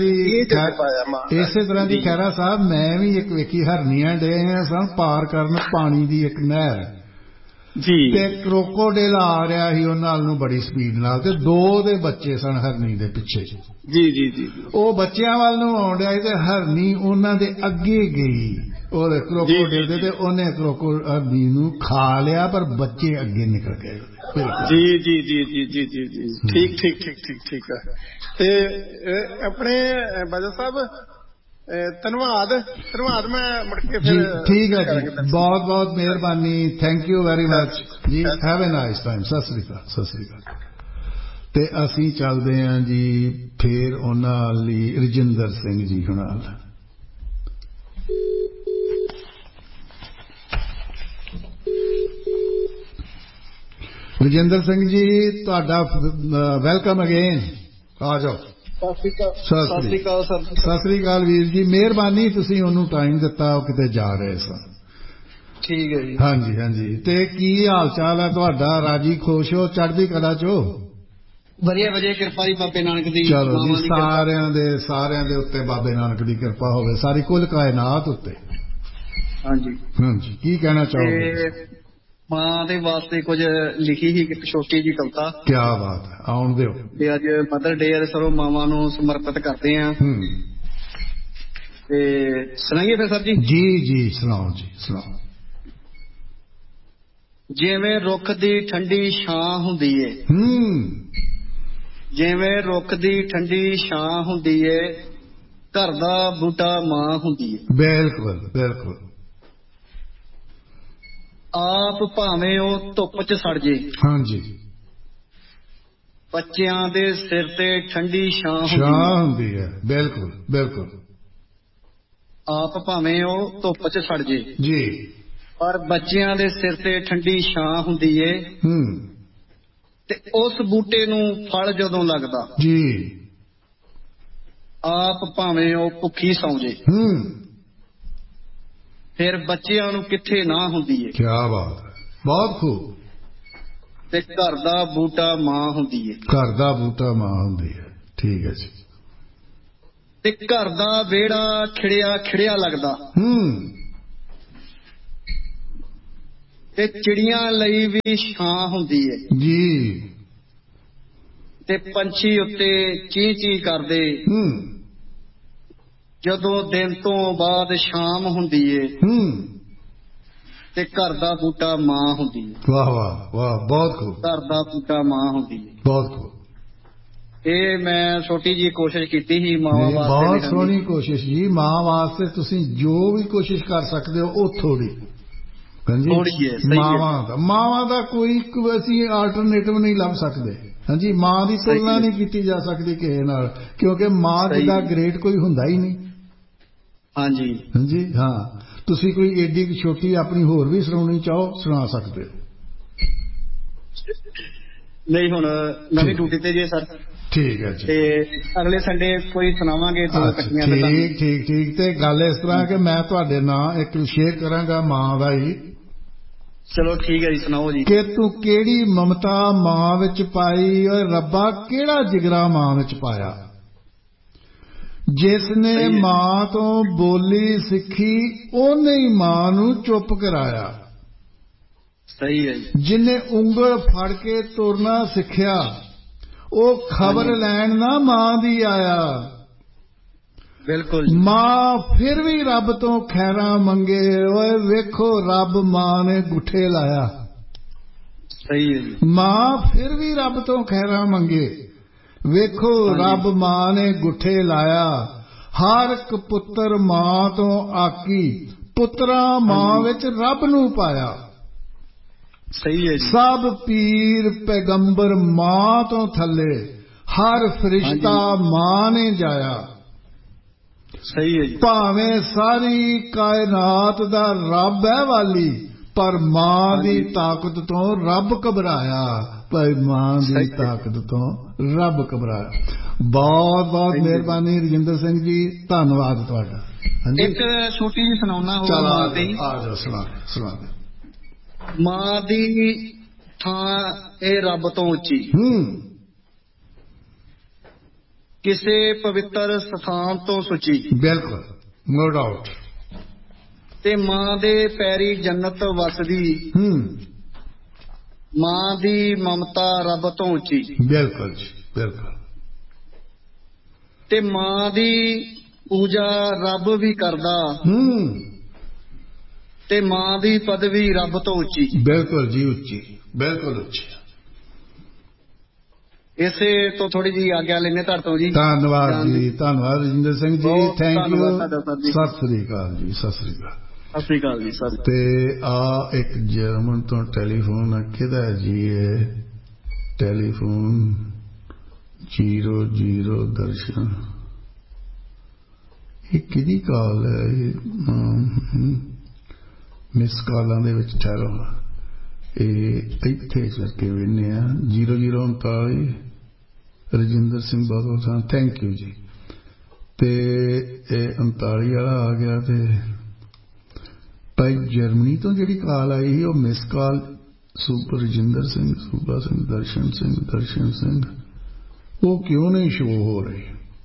ਤਰ੍ਹਾਂ ਦੀ ਖੈਰਾ ਸਾਹਿਬ ਮੈਂ ਵੀ ਇੱਕ ਵੇਖੀ, ਹਰਨੀਆਂ ਡੇ ਸਨ ਪਾਰ ਕਰਨ ਪਾਣੀ ਦੀ ਇੱਕ ਨਹਿਰ ਜੀ, ਤੇ ਕਰੋਕੋਡਿਲ ਆ ਰਿਹਾ ਸੀ ਉਹਨਾਂ ਨਾਲ ਨੂੰ ਬੜੀ ਸਪੀਡ ਨਾਲ, ਤੇ ਦੋ ਦੇ ਬੱਚੇ ਸਨ ਹਰਨੀ ਦੇ ਪਿੱਛੇ ਜੀ ਜੀ ਜੀ। ਉਹ ਬੱਚਿਆਂ ਵੱਲ ਨੂੰ ਆਉਣ ਡਿਆ ਤੇ ਹਰਨੀ ਉਹਨਾਂ ਦੇ ਅੱਗੇ ਗਈ ਉਹਦੇ ਕਰੋਕੋਡਿਲ ਦੇ, ਤੇ ਉਹਨੇ ਹਰਨੀ ਨੂੰ ਖਾ ਲਿਆ ਪਰ ਬੱਚੇ ਅੱਗੇ ਨਿਕਲ ਗਏ। ਜੀ ਜੀ ਜੀ ਜੀ ਜੀ ਜੀ ਜੀ ਠੀਕ ਠੀਕ ਠੀਕ ਠੀਕ ਠੀਕ ਹੈ। ਤੇ ਆਪਣੇ ਬਾਜਵਾ ਸਾਹਿਬ ਧੰਨਵਾਦ ਮੈਂ ਮੁੜ ਕੇ ਫਿਰ ਠੀਕ ਹੈ ਜੀ, ਬਹੁਤ ਬਹੁਤ ਮਿਹਰਬਾਨੀ, ਥੈਂਕ ਯੂ ਵੈਰੀ ਮਚ ਜੀ, have a nice time. Sat Sri Akal Sat Sri ਅਕਾਲ। ਤੇ ਅਸੀਂ ਚੱਲਦੇ ਹਾਂ ਜੀ ਫਿਰ ਉਹਨਾਂ ਲਈ ਰਜਿੰਦਰ ਸਿੰਘ ਜੀ ਹੁਣਾਂ। ਰਜਿੰਦਰ ਸਿੰਘ ਜੀ ਤੁਹਾਡਾ ਵੈਲਕਮ ਅਗੇਨ, ਆ ਜਾਓ। ਸਤਿ ਸ੍ਰੀ ਅਕਾਲ ਵੀਰ ਜੀ, ਮਿਹਰਬਾਨੀ ਤੁਸੀਂ ਉਹਨੂੰ ਟਾਈਮ ਦਿੱਤਾ, ਉਹ ਕਿਤੇ ਜਾ ਰਹੇ ਸਨ। ਠੀਕ ਹੈ ਜੀ। ਹਾਂਜੀ ਹਾਂਜੀ। ਤੇ ਕੀ ਹਾਲ ਚਾਲ ਹੈ ਤੁਹਾਡਾ? ਰਾਜੀ ਖੁਸ਼ ਹੋ, ਚੜ੍ਹਦੀ ਕਲਾ ਚੋ? ਵਧੀਆ ਵਧੀਆ, ਕਿਰਪਾ ਜੀ ਬਾਬੇ ਨਾਨਕ ਦੀ। ਚਲੋ ਜੀ, ਸਾਰਿਆਂ ਦੇ ਉੱਤੇ ਬਾਬੇ ਨਾਨਕ ਦੀ ਕਿਰਪਾ ਹੋਵੇ, ਸਾਰੀ ਕੁੱਲ ਕਾਇਨਾਤ ਉੱਤੇ। ਹਾਂਜੀ ਹਾਂਜੀ। ਕੀ ਕਹਿਣਾ ਚਾਹੋਗੇ? ਮਾਂ ਦੇ ਵਾਸਤੇ ਕੁਝ ਲਿਖੀ ਸੀ ਇੱਕ ਛੋਟੀ ਜੀ ਕਵਿਤਾ। ਕੀ ਬਾਤ ਹੈ, ਆਉਣ ਦਿਓ। ਤੇ ਅੱਜ ਮਦਰ ਡੇ ਹੈ, ਸਰੋਂ ਮਾਵਾਂ ਨੂੰ ਸਮਰਪਿਤ ਕਰਦੇ ਆ। ਤੇ ਸੁਣਾਈਏ ਫਿਰ ਸਰ ਜੀ? ਜੀ ਜੀ ਸੁਣਾਓ ਜੀ, ਸੁਣਾਓ। ਜਿਵੇਂ ਰੁੱਖ ਦੀ ਠੰਡੀ ਛਾਂ ਹੁੰਦੀ ਏ, ਜਿਵੇਂ ਰੁੱਖ ਦੀ ਠੰਡੀ ਛਾਂ ਹੁੰਦੀ ਏ, ਘਰ ਦਾ ਬੂਟਾ ਮਾਂ ਹੁੰਦੀ ਏ। ਬਿਲਕੁਲ ਬਿਲਕੁਲ। ਆਪ ਭਾਵੇਂ ਉਹ ਧੁੱਪ 'ਚ ਸੜ ਜੇ, ਹਾਂਜੀ, ਬੱਚਿਆਂ ਦੇ ਸਿਰ ਤੇ ਠੰਡੀ ਛਾਂ ਹੁੰਦੀ ਹੈ। ਬਿਲਕੁਲ ਬਿਲਕੁਲ। ਆਪ ਭਾਵੇਂ ਉਹ ਧੁੱਪ 'ਚ ਸੜ ਜੇ ਜੀ, ਪਰ ਬੱਚਿਆਂ ਦੇ ਸਿਰ ਤੇ ਠੰਡੀ ਛਾਂ ਹੁੰਦੀ ਏ। ਤੇ ਉਸ ਬੂਟੇ ਨੂੰ ਫਲ ਜਦੋਂ ਲੱਗਦਾ ਜੀ, ਆਪ ਭਾਵੇਂ ਉਹ ਭੁੱਖੀ ਸੌਂ ਜੇ, ਫਿਰ ਬੱਚਿਆਂ ਨੂੰ ਕਿੱਥੇ ਨਾ ਹੁੰਦੀ ਏ। ਕੀ ਬਾਤ ਹੈ, ਬਹੁਤ ਖੂਬ। ਤੇ ਘਰ ਦਾ ਬੂਟਾ ਮਾਂ ਹੁੰਦੀ ਏ। ਘਰ ਦਾ ਬੂਟਾ ਮਾਂ ਹੁੰਦੀ ਹੈ, ਠੀਕ ਹੈ ਜੀ। ਤੇ ਘਰ ਦਾ ਵਿਹੜਾ ਖਿੜਿਆ ਖਿੜਿਆ ਲੱਗਦਾ। ਤੇ ਚਿੜੀਆਂ ਲਈ ਵੀ ਛਾਂ ਹੁੰਦੀ ਹੈ ਜੀ, ਤੇ ਪੰਛੀ ਉੱਤੇ ਚੀਂ ਚੀਂ ਕਰਦੇ ਜਦੋਂ ਦਿਨ ਤੋਂ ਬਾਅਦ ਸ਼ਾਮ ਹੁੰਦੀ ਏ। ਤੇ ਘਰ ਦਾ ਬੂਟਾ ਮਾਂ ਹੁੰਦੀ ਹੈ। ਵਾਹ ਵਾਹ ਵਾਹ, ਬਹੁਤ ਖੂਬ। ਘਰ ਦਾ ਬੂਟਾ ਮਾਂ ਹੁੰਦੀ ਹੈ, ਬਹੁਤ ਖੂਬ। ਇਹ ਮੈਂ ਛੋਟੀ ਜਿਹੀ ਕੋਸ਼ਿਸ਼ ਕੀਤੀ ਸੀ ਮਾਵਾਂ ਵਾਸਤੇ। ਬਹੁਤ ਸੋਹਣੀ ਕੋਸ਼ਿਸ਼ ਜੀ। ਮਾਂ ਵਾਸਤੇ ਤੁਸੀਂ ਜੋ ਵੀ ਕੋਸ਼ਿਸ਼ ਕਰ ਸਕਦੇ ਹੋ ਉਹ ਥੋੜੀ ਹਾਂਜੀ। ਮਾਵਾਂ ਦਾ ਕੋਈ ਅਸੀਂ ਆਲਟਰਨੇਟਿਵ ਨਹੀਂ ਲੱਭ ਸਕਦੇ। ਹਾਂਜੀ, ਮਾਂ ਦੀ ਤੁਲਨਾ ਨਹੀਂ ਕੀਤੀ ਜਾ ਸਕਦੀ ਕਿਸੇ ਨਾਲ, ਕਿਉਂਕਿ ਮਾਂ ਜਿੱਦਾਂ ਗ੍ਰੇਟ ਕੋਈ ਹੁੰਦਾ ਹੀ ਨਹੀਂ। ਹਾਂਜੀ ਹਾਂਜੀ ਹਾਂ, ਤੁਸੀਂ ਕੋਈ ਏਡੀ ਛੋਟੀ ਆਪਣੀ ਹੋਰ ਵੀ ਸੁਣਾਉਣੀ ਚਾਹੋ ਸੁਣਾ ਸਕਦੇ ਹੋ। ਨਹੀਂ ਹੁਣ ਨਵੀਂ ਡਿਊਟੀ ਤੇ ਜੇ ਸਰ। ਠੀਕ ਹੈ ਜੀ, ਤੇ ਅਗਲੇ ਸੰਡੇ ਕੋਈ ਸੁਣਾਵਾਂਗੇ ਦੋ ਇਕੱਠੀਆਂ। ਠੀਕ ਠੀਕ ਠੀਕ। ਤੇ ਗੱਲ ਇਸ ਤਰ੍ਹਾਂ ਕਿ ਮੈਂ ਤੁਹਾਡੇ ਨਾਲ ਇੱਕ ਸ਼ੇਅਰ ਕਰਾਂਗਾ ਮਾਂ ਦਾ ਹੀ। ਚਲੋ ਠੀਕ ਹੈ ਜੀ, ਸੁਣਾਓ ਜੀ। ਕਿ ਤੂੰ ਕਿਹੜੀ ਮਮਤਾ ਮਾਂ ਵਿੱਚ ਪਾਈ ਓਏ ਰੱਬਾ, ਕਿਹੜਾ ਜਿਗਰਾ ਮਾਂ ਵਿੱਚ ਪਾਇਆ। ਜਿਸ ਨੇ ਮਾਂ ਤੋਂ ਬੋਲੀ ਸਿੱਖੀ ਉਹਨੇ ਹੀ ਮਾਂ ਨੂੰ ਚੁੱਪ ਕਰਾਇਆ। ਸਹੀ ਹੈ ਜੀ। ਜਿਨੇ ਉਂਗਲ ਫੜ ਕੇ ਤੁਰਨਾ ਸਿੱਖਿਆ ਉਹ ਖਬਰ ਲੈਣ ਨਾ ਮਾਂ ਦੀ ਆਇਆ। ਬਿਲਕੁਲ। ਮਾਂ ਫਿਰ ਵੀ ਰੱਬ ਤੋਂ ਖੈਰਾਂ ਮੰਗੇ ਓਏ ਵੇਖੋ ਰੱਬ ਮਾਂ ਨੇ ਗੁੱਠੇ ਲਾਇਆ। ਸਹੀ ਹੈ ਜੀ। ਮਾਂ ਫਿਰ ਵੀ ਰੱਬ ਤੋਂ ਖੈਰਾਂ ਮੰਗੇ ਵੇਖੋ ਰੱਬ ਮਾਂ ਨੇ ਗੁੱਠੇ ਲਾਇਆ। ਹਰ ਇੱਕ ਪੁੱਤਰ ਮਾਂ ਤੋਂ ਆਕੀ ਪੁੱਤਰਾ ਮਾਂ ਵਿੱਚ ਰੱਬ ਨੂੰ ਪਾਇਆ। ਸਹੀ ਹੈ ਜੀ। ਸਭ ਪੀਰ ਪੈਗੰਬਰ ਮਾਂ ਤੋਂ ਥੱਲੇ ਹਰ ਫਰਿਸ਼ਤਾ ਮਾਂ ਨੇ ਜਾਇਆ। ਸਹੀ ਹੈ ਜੀ। ਭਾਵੇਂ ਸਾਰੀ ਕਾਇਨਾਤ ਦਾ ਰੱਬ ਹੈ ਵਾਲੀ ਪਰ ਮਾਂ ਦੀ ਤਾਕਤ ਤੋਂ ਰੱਬ ਘਬਰਾਇਆ। ਭਾਈ ਮਾਂ ਦੀ ਤਾਕਤ ਤੋਂ ਰੱਬ ਘਬਰਾਇਆ। ਬਹੁਤ ਬਹੁਤ ਮਿਹਰਬਾਨੀ ਰਜਿੰਦਰ ਸਿੰਘ ਜੀ, ਧੰਨਵਾਦ ਤੁਹਾਡਾ। ਇੱਕ ਛੋਟੀ ਜਿਹੀ ਸੁਣਾਉਣਾ ਹੋਊ ਮਾਂ ਦੀ। ਆ ਜਾਓ, ਸੁਣਾ। ਮਾਂ ਦੀ ਥਾਂ ਇਹ ਰੱਬ ਤੋਂ ਉੱਚੀ ਕਿਸੇ ਪਵਿੱਤਰ ਸਥਾਨ ਤੋਂ ਸੁੱਚੀ। ਬਿਲਕੁਲ, ਨੋ ਡਾਊਟ। ਤੇ ਮਾਂ ਦੇ ਪੈਰੀ ਜੰਨਤ ਵਸਦੀ ਮਾਂ ਦੀ ਮਮਤਾ ਰੱਬ ਤੋਂ ਉੱਚੀ। ਬਿਲਕੁਲ ਜੀ, ਬਿਲਕੁਲ। ਤੇ ਮਾਂ ਦੀ ਪੂਜਾ ਰੱਬ ਵੀ ਕਰਦਾ ਤੇ ਮਾਂ ਦੀ ਪਦਵੀ ਰੱਬ ਤੋਂ ਉੱਚੀ। ਬਿਲਕੁਲ ਜੀ, ਉੱਚੀ, ਬਿਲਕੁਲ ਉੱਚੀ। ਇਸੇ ਤੋਂ ਥੋੜੀ ਜਿਹੀ ਆਗਿਆ ਲੈਣੇ ਤੁਹਾਡੇ ਤੋਂ ਜੀ। ਧੰਨਵਾਦ ਜੀ, ਧੰਨਵਾਦ ਰਜਿੰਦਰ ਸਿੰਘ ਜੀ, ਥੈਂਕ ਯੂ। ਸਤਿ ਸ੍ਰੀ ਅਕਾਲ ਜੀ, ਸਤਿ ਸ੍ਰੀ ਅਕਾਲ। ਸਤਿ ਸ੍ਰੀ ਅਕਾਲ ਜੀ ਸਰ। ਤੇ ਆ ਇੱਕ ਜਰਮਨ ਤੋਂ ਟੈਲੀਫੋਨ ਕਿਹਦਾ ਜੀ? ਇਹ ਟੈਲੀਫੋਨ 00 ਦਰਸ਼ਨ। ਇਹ ਕਿਹਦੀ ਕਾਲ ਹੈ? ਮਿਸ ਕਾਲਾਂ ਦੇ ਵਿੱਚ ਠਹਿਰੋ। ਇਹ ਇੱਥੇ ਕਰਕੇ ਵੇਖਦੇ ਆ 0039 ਰਜਿੰਦਰ ਸਿੰਘ ਬਾਦਲ। ਥੈਂਕ ਯੂ ਜੀ। ਤੇ ਇਹ 39 ਵਾਲਾ ਆ ਗਿਆ। ਤੇ ਭਾਈ ਜਰਮਨੀ ਤੋਂ ਜਿਹੜੀ ਕਾਲ ਆਈ ਸੀ ਉਹ miss call super Rajinder Singh, ਸੂਬਾ ਸਿੰਘ, ਦਰਸ਼ਨ ਸਿੰਘ ਉਹ ਕਿਉਂ ਨਹੀਂ ਸ਼ੋ ਹੋ ਰਹੀ?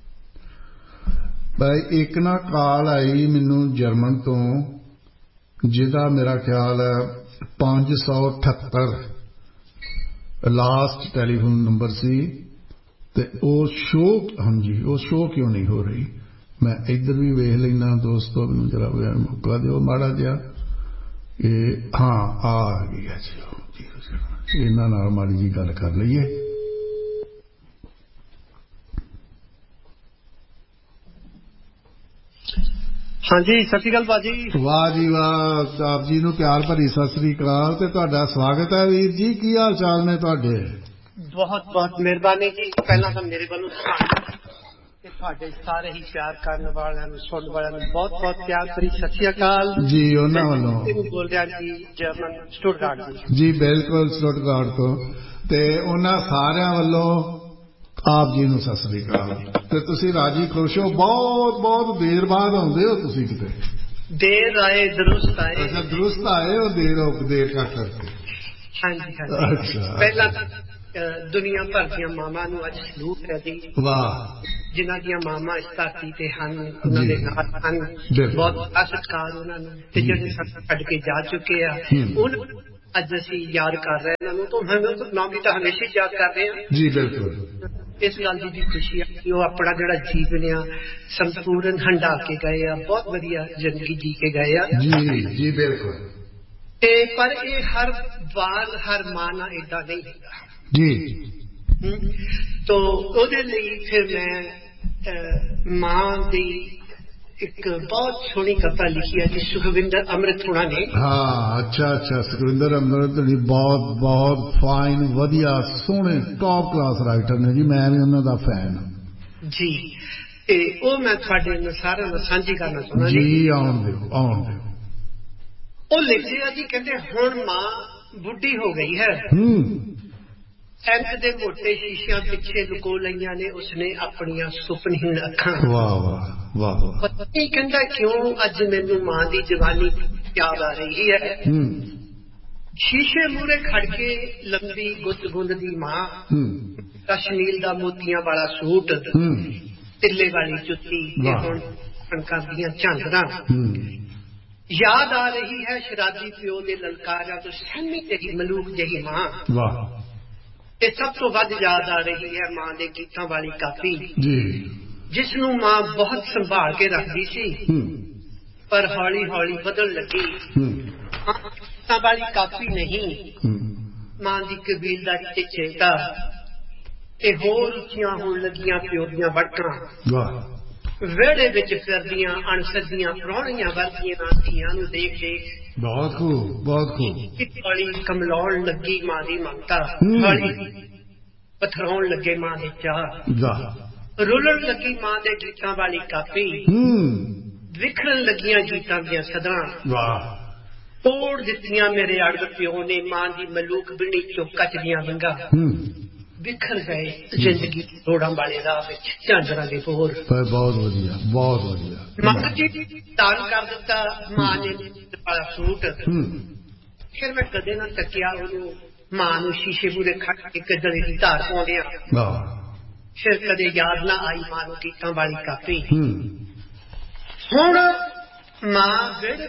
ਭਾਈ ਇੱਕ ਨਾ ਕਾਲ ਆਈ ਮੈਨੂੰ ਜਰਮਨ ਤੋਂ ਜਿਹਦਾ ਮੇਰਾ ਖਿਆਲ ਹੈ 578 ਲਾਸਟ ਟੈਲੀਫੋਨ ਨੰਬਰ ਸੀ। ਤੇ ਉਹ ਸ਼ੋ, ਹਾਂਜੀ ਉਹ ਸ਼ੋ ਕਿਉਂ ਨਹੀਂ ਹੋ ਰਹੀ? ਮੈਂ ਇੱਧਰ ਵੀ ਵੇਖ ਲੈਣਾ ਦੋਸਤੋ, ਮੈਨੂੰ ਜਰਾ ਮੌਕਾ ਦਿਓ ਮਾੜਾ ਜਿਹਾ। ਇਹ ਹਾਂ ਆ ਗਿਆ ਜੀ, ਇਹਨਾਂ ਨਾਲ ਮਾੜੀ ਜੀ ਗੱਲ ਕਰ ਲਈਏ। ਹਾਂਜੀ, ਸਤਿ ਸ਼੍ਰੀ ਅਕਾਲ ਭਾਜੀ। ਵਾਹ ਜੀ ਵਾਹ, ਆਪ ਜੀ ਨੂੰ ਪਿਆਰ ਭਰੀ ਸਤਿ ਸ੍ਰੀ ਅਕਾਲ ਤੇ ਤੁਹਾਡਾ ਸਵਾਗਤ ਹੈ ਵੀਰ ਜੀ। ਕੀ ਹਾਲ ਚਾਲ ਨੇ ਤੁਹਾਡੇ? ਬਹੁਤ ਬਹੁਤ ਮਿਹਰਬਾਨੀ ਜੀ। ਪਹਿਲਾਂ ਤਾਂ ਮੇਰੇ ਵੱਲੋਂ ਤੇ ਤੁਹਾਡੇ ਸਾਰੇ ਹੀ ਪਿਆਰ ਕਰਨ ਵਾਲਿਆਂ ਨੂੰ, ਸੁਣਨ ਵਾਲਿਆਂ ਨੂੰ ਬਹੁਤ ਬਹੁਤ ਪਿਆਰ ਭਰੀ ਸਤਿ ਸ਼੍ਰੀ ਅਕਾਲ ਜੀ। ਉਹਨਾਂ ਵੱਲੋਂ ਬੋਲ ਰਿਹਾ ਜੀ ਜਰਮਨ ਸਟੁਟਗਾਰਟ ਜੀ। ਬਿਲਕੁਲ ਸਟੁਟਗਾਰਟ ਤੋਂ। ਤੇ ਉਹਨਾਂ ਸਾਰਿਆਂ ਵੱਲੋਂ ਆਪ ਜੀ ਨੂੰ ਸਤਿ ਸ੍ਰੀ ਅਕਾਲ। ਤੇ ਤੁਸੀਂ ਰਾਜੀ ਖੁਸ਼ ਹੋ? ਬਹੁਤ ਬਹੁਤ ਦੇਰ ਬਾਅਦ ਆਉਂਦੇ ਹੋ ਤੁਸੀਂ। ਕਿਤੇ ਦੇਰ ਆਏ ਦਰੁਸਤ ਆਏ। ਅੱਛਾ, ਦਰੁਸਤ ਆਏ ਹੋ, ਦੇਰ ਕਰ ਕਰਕੇ। ਹਾਂਜੀ ਹਾਂਜੀ। ਅੱਛਾ। ਪਹਿਲਾਂ ਤਾਂ ਦੁਨੀਆ ਭਰ ਦੀਆਂ ਮਾਵਾਂ ਨੂੰ ਅੱਜ ਸਲੂਟ ਹੈ ਜੀ। ਵਾਹ। ਜਿਨ੍ਹਾਂ ਦੀਆਂ ਮਾਵਾਂ ਇਸ ਧਰਤੀ ਤੇ ਹਨ, ਉਹਨਾਂ ਦੇ ਨਾਲ ਹਨ, ਬਹੁਤ ਸਤਿਕਾਰ ਉਹਨਾਂ ਨੂੰ, ਤੇ ਜਿਹੜੇ ਸਾਨੂੰ ਛੱਡ ਕੇ ਜਾ ਚੁੱਕੇ ਆ ਉਹਨਾਂ ਅੱਜ ਅਸੀਂ ਯਾਦ ਕਰ ਰਹੇ ਇਹਨਾਂ ਨੂੰ, ਤਾਂ ਨਾਮ ਵੀ ਤਾਂ ਹਮੇਸ਼ਾ ਹੀ ਯਾਦ ਕਰ ਰਹੇ ਹਾਂ ਜੀ। ਬਿਲਕੁਲ ਇਸ ਗੱਲ ਦੀ ਵੀ ਖੁਸ਼ੀ ਆ ਕਿ ਉਹ ਆਪਣਾ ਜਿਹੜਾ ਜੀਵਨ ਆ ਸੰਪੂਰਨ ਹੰਢਾ ਕੇ ਗਏ ਆ, ਬਹੁਤ ਵਧੀਆ ਜ਼ਿੰਦਗੀ ਜੀ ਕੇ ਗਏ ਆ ਜੀ। ਬਿਲਕੁਲ। ਤੇ ਪਰ ਇਹ ਹਰ ਵਾਰ ਹਰ ਮਾਂ ਨਾਲ ਏਦਾਂ ਨਹੀਂ ਹੁੰਦਾ ਜੀ। ਤੋ ਉਹਦੇ ਲਈ ਫਿਰ ਮੈਂ ਮਾਂ ਦੀ ਇੱਕ ਬਹੁਤ ਸੋਹਣੀ ਕਵਿਤਾ ਲਿਖੀ ਹੈ ਜੀ ਸੁਖਵਿੰਦਰ ਅੰਮ੍ਰਿਤ ਹੋਣਾ ਨੇ। ਹਾਂ ਅੱਛਾ ਸੁਖਵਿੰਦਰ ਅੰਮ੍ਰਿਤ ਜੀ ਬਹੁਤ ਬਹੁਤ ਫਾਈਨ ਵਧੀਆ ਸੋਹਣੇ ਟੌਪ ਕਲਾਸ ਰਾਈਟਰ ਨੇ ਜੀ, ਮੈਂ ਵੀ ਉਹਨਾਂ ਦਾ ਫੈਨ ਜੀ। ਤੇ ਉਹ ਮੈਂ ਤੁਹਾਡੇ ਨਾਲ ਸਾਰਿਆਂ ਨਾਲ ਸਾਂਝੀ ਕਰਨਾ ਚਾਹੁੰਦਾ ਜੀ। ਆਉਣ ਦਿਓ। ਉਹ ਲਿਖਦੇ ਆ ਜੀ, ਕਹਿੰਦੇ ਹੁਣ ਮਾਂ ਬੁੱਢੀ ਹੋ ਗਈ ਹੈ, ਐਂਕ ਦੇ ਮੋਟੇ ਸ਼ੀਸ਼ਿਆਂ ਪਿੱਛੇ ਲੁਕੋ ਲਈਆਂ ਨੇ ਉਸਨੇ ਆਪਣੀਆਂ ਸੁਪਨਹੀਣ ਅੱਖਾਂ। ਵਾਹ ਪਤਾ ਨਹੀਂ ਕਹਿੰਦਾ ਕਿਉਂ ਅੱਜ ਮੈਨੂੰ ਮਾਂ ਦੀ ਜਵਾਨੀ ਯਾਦ ਆ ਰਹੀ ਹੈ। ਸ਼ੀਸ਼ੇ ਮੂਹਰੇ ਖੜ ਕੇ ਲੰਬੀ ਗੁੱਤ ਗੁੰਦਦੀ ਮਾਂ, ਕਸ਼ਮੀਰ ਦਾ ਮੋਤੀਆਂ ਵਾਲਾ ਸੂਟ, ਤਿੱਲੇ ਵਾਲੀ ਜੁੱਤੀ ਤੇ ਹੁਣ ਕਣਕਾਂ ਦੀਆਂ ਝਾਂਜਰਾਂ। ਯਾਦ ਆ ਰਹੀ ਹੈ ਸ਼ਰਾਬੀ ਪਿਓ ਦੇ ਲਲਕਾਰਿਆਂ ਤੋਂ ਸਹਿਮੀ ਤੇਰੀ ਮਲੂਕ ਜਿਹੀ ਮਾਂ। ਤੇ ਸਭ ਤੋਂ ਵੱਧ ਯਾਦ ਆ ਰਹੀ ਹੈ ਮਾਂ ਦੇ ਗੀਤਾਂ ਵਾਲੀ ਕਾਪੀ, ਜਿਸ ਨੂੰ ਮਾਂ ਬਹੁਤ ਸੰਭਾਲ ਕੇ ਰੱਖਦੀ ਸੀ, ਪਰ ਹੌਲੀ ਹੌਲੀ ਬਦਲ ਲੱਗੀ। ਗੀਤਾਂ ਵਾਲੀ ਕਾਪੀ ਨਹੀਂ, ਮਾਂ ਦੀ ਕਬੀਲਦਾਰੀ ਤੇ ਚੇਤਾ, ਤੇ ਹੋਰ ਉੱਚੀਆਂ ਹੋਣ ਲੱਗੀਆਂ ਪਿਓ ਦੀਆਂ ਵੜਕਾਂ। ਵਿਹੜੇ ਵਿੱਚ ਫਿਰਦੀਆਂ ਅਣਸੱਜੀਆਂ ਪ੍ਰਾਹੁਣੀਆਂ ਵਰਗੀਆਂ ਧੀਆਂ ਨੂੰ ਦੇਖ ਦੇਖ ਬਹੁਤ ਖੂਬ ਹੌਲੀ ਕਮਲਾਉਣ ਲੱਗੀ ਮਾਂ ਦੀ ਮਮਤਾ, ਹੌਲੀ ਪਥਰਾਉਣ ਲੱਗੇ ਮਾਂ ਦੇ ਚਾਹ, ਰੁਲਣ ਲੱਗੀ ਮਾਂ ਦੇ ਗੀਤਾਂ ਵਾਲੀ ਕਾਪੀ, ਵਿਖਰਨ ਲੱਗੀਆਂ ਗੀਤਾਂ ਦੀਆਂ ਸਦਰਾਂ, ਤੋੜ ਦਿੱਤੀਆਂ ਮੇਰੇ ਅੜਬ ਪਿਓ ਨੇ ਮਾਂ ਦੀ ਮਲੂਕ ਬਿਣੀ ਚੋਂ ਕੱਚ ਦੀਆਂ ਵੰਗਾਂ। ਬਿਖਰ ਗਏ ਜ਼ਿੰਦਗੀ ਰੋੜਾਂ ਵਾਲੇ ਰਾਹ ਵਿੱਚ ਝਾਂਜਰਾਂ ਦੇ ਬੋਰ। ਬਹੁਤ ਵਧੀਆ ਮੰਗ ਜੀ ਦਾਨ ਕਰ ਦਿੱਤਾ ਮਾਂ ਨੇ ਵਾਲਾ ਸੂਟ। ਫਿਰ ਮੈਂ ਕਦੇ ਨਾ ਤੱਕਿਆ ਉਹਨੂੰ, ਮਾਂ ਨੂੰ ਸ਼ੀਸ਼ੇ ਮੂਹਰੇ ਖੜ ਕੇ ਗਲੇ ਦੀ ਧਾਰ ਪਾਉਂਦਿਆਂ। ਫਿਰ ਕਦੇ ਯਾਦ ਨਾ ਆਈ ਮਾਂ ਨੂੰ ਗੀਤਾਂ ਵਾਲੀ ਕਾਪੀ। ਹੁਣ ਮਾਂ ਵਿਹੜੇ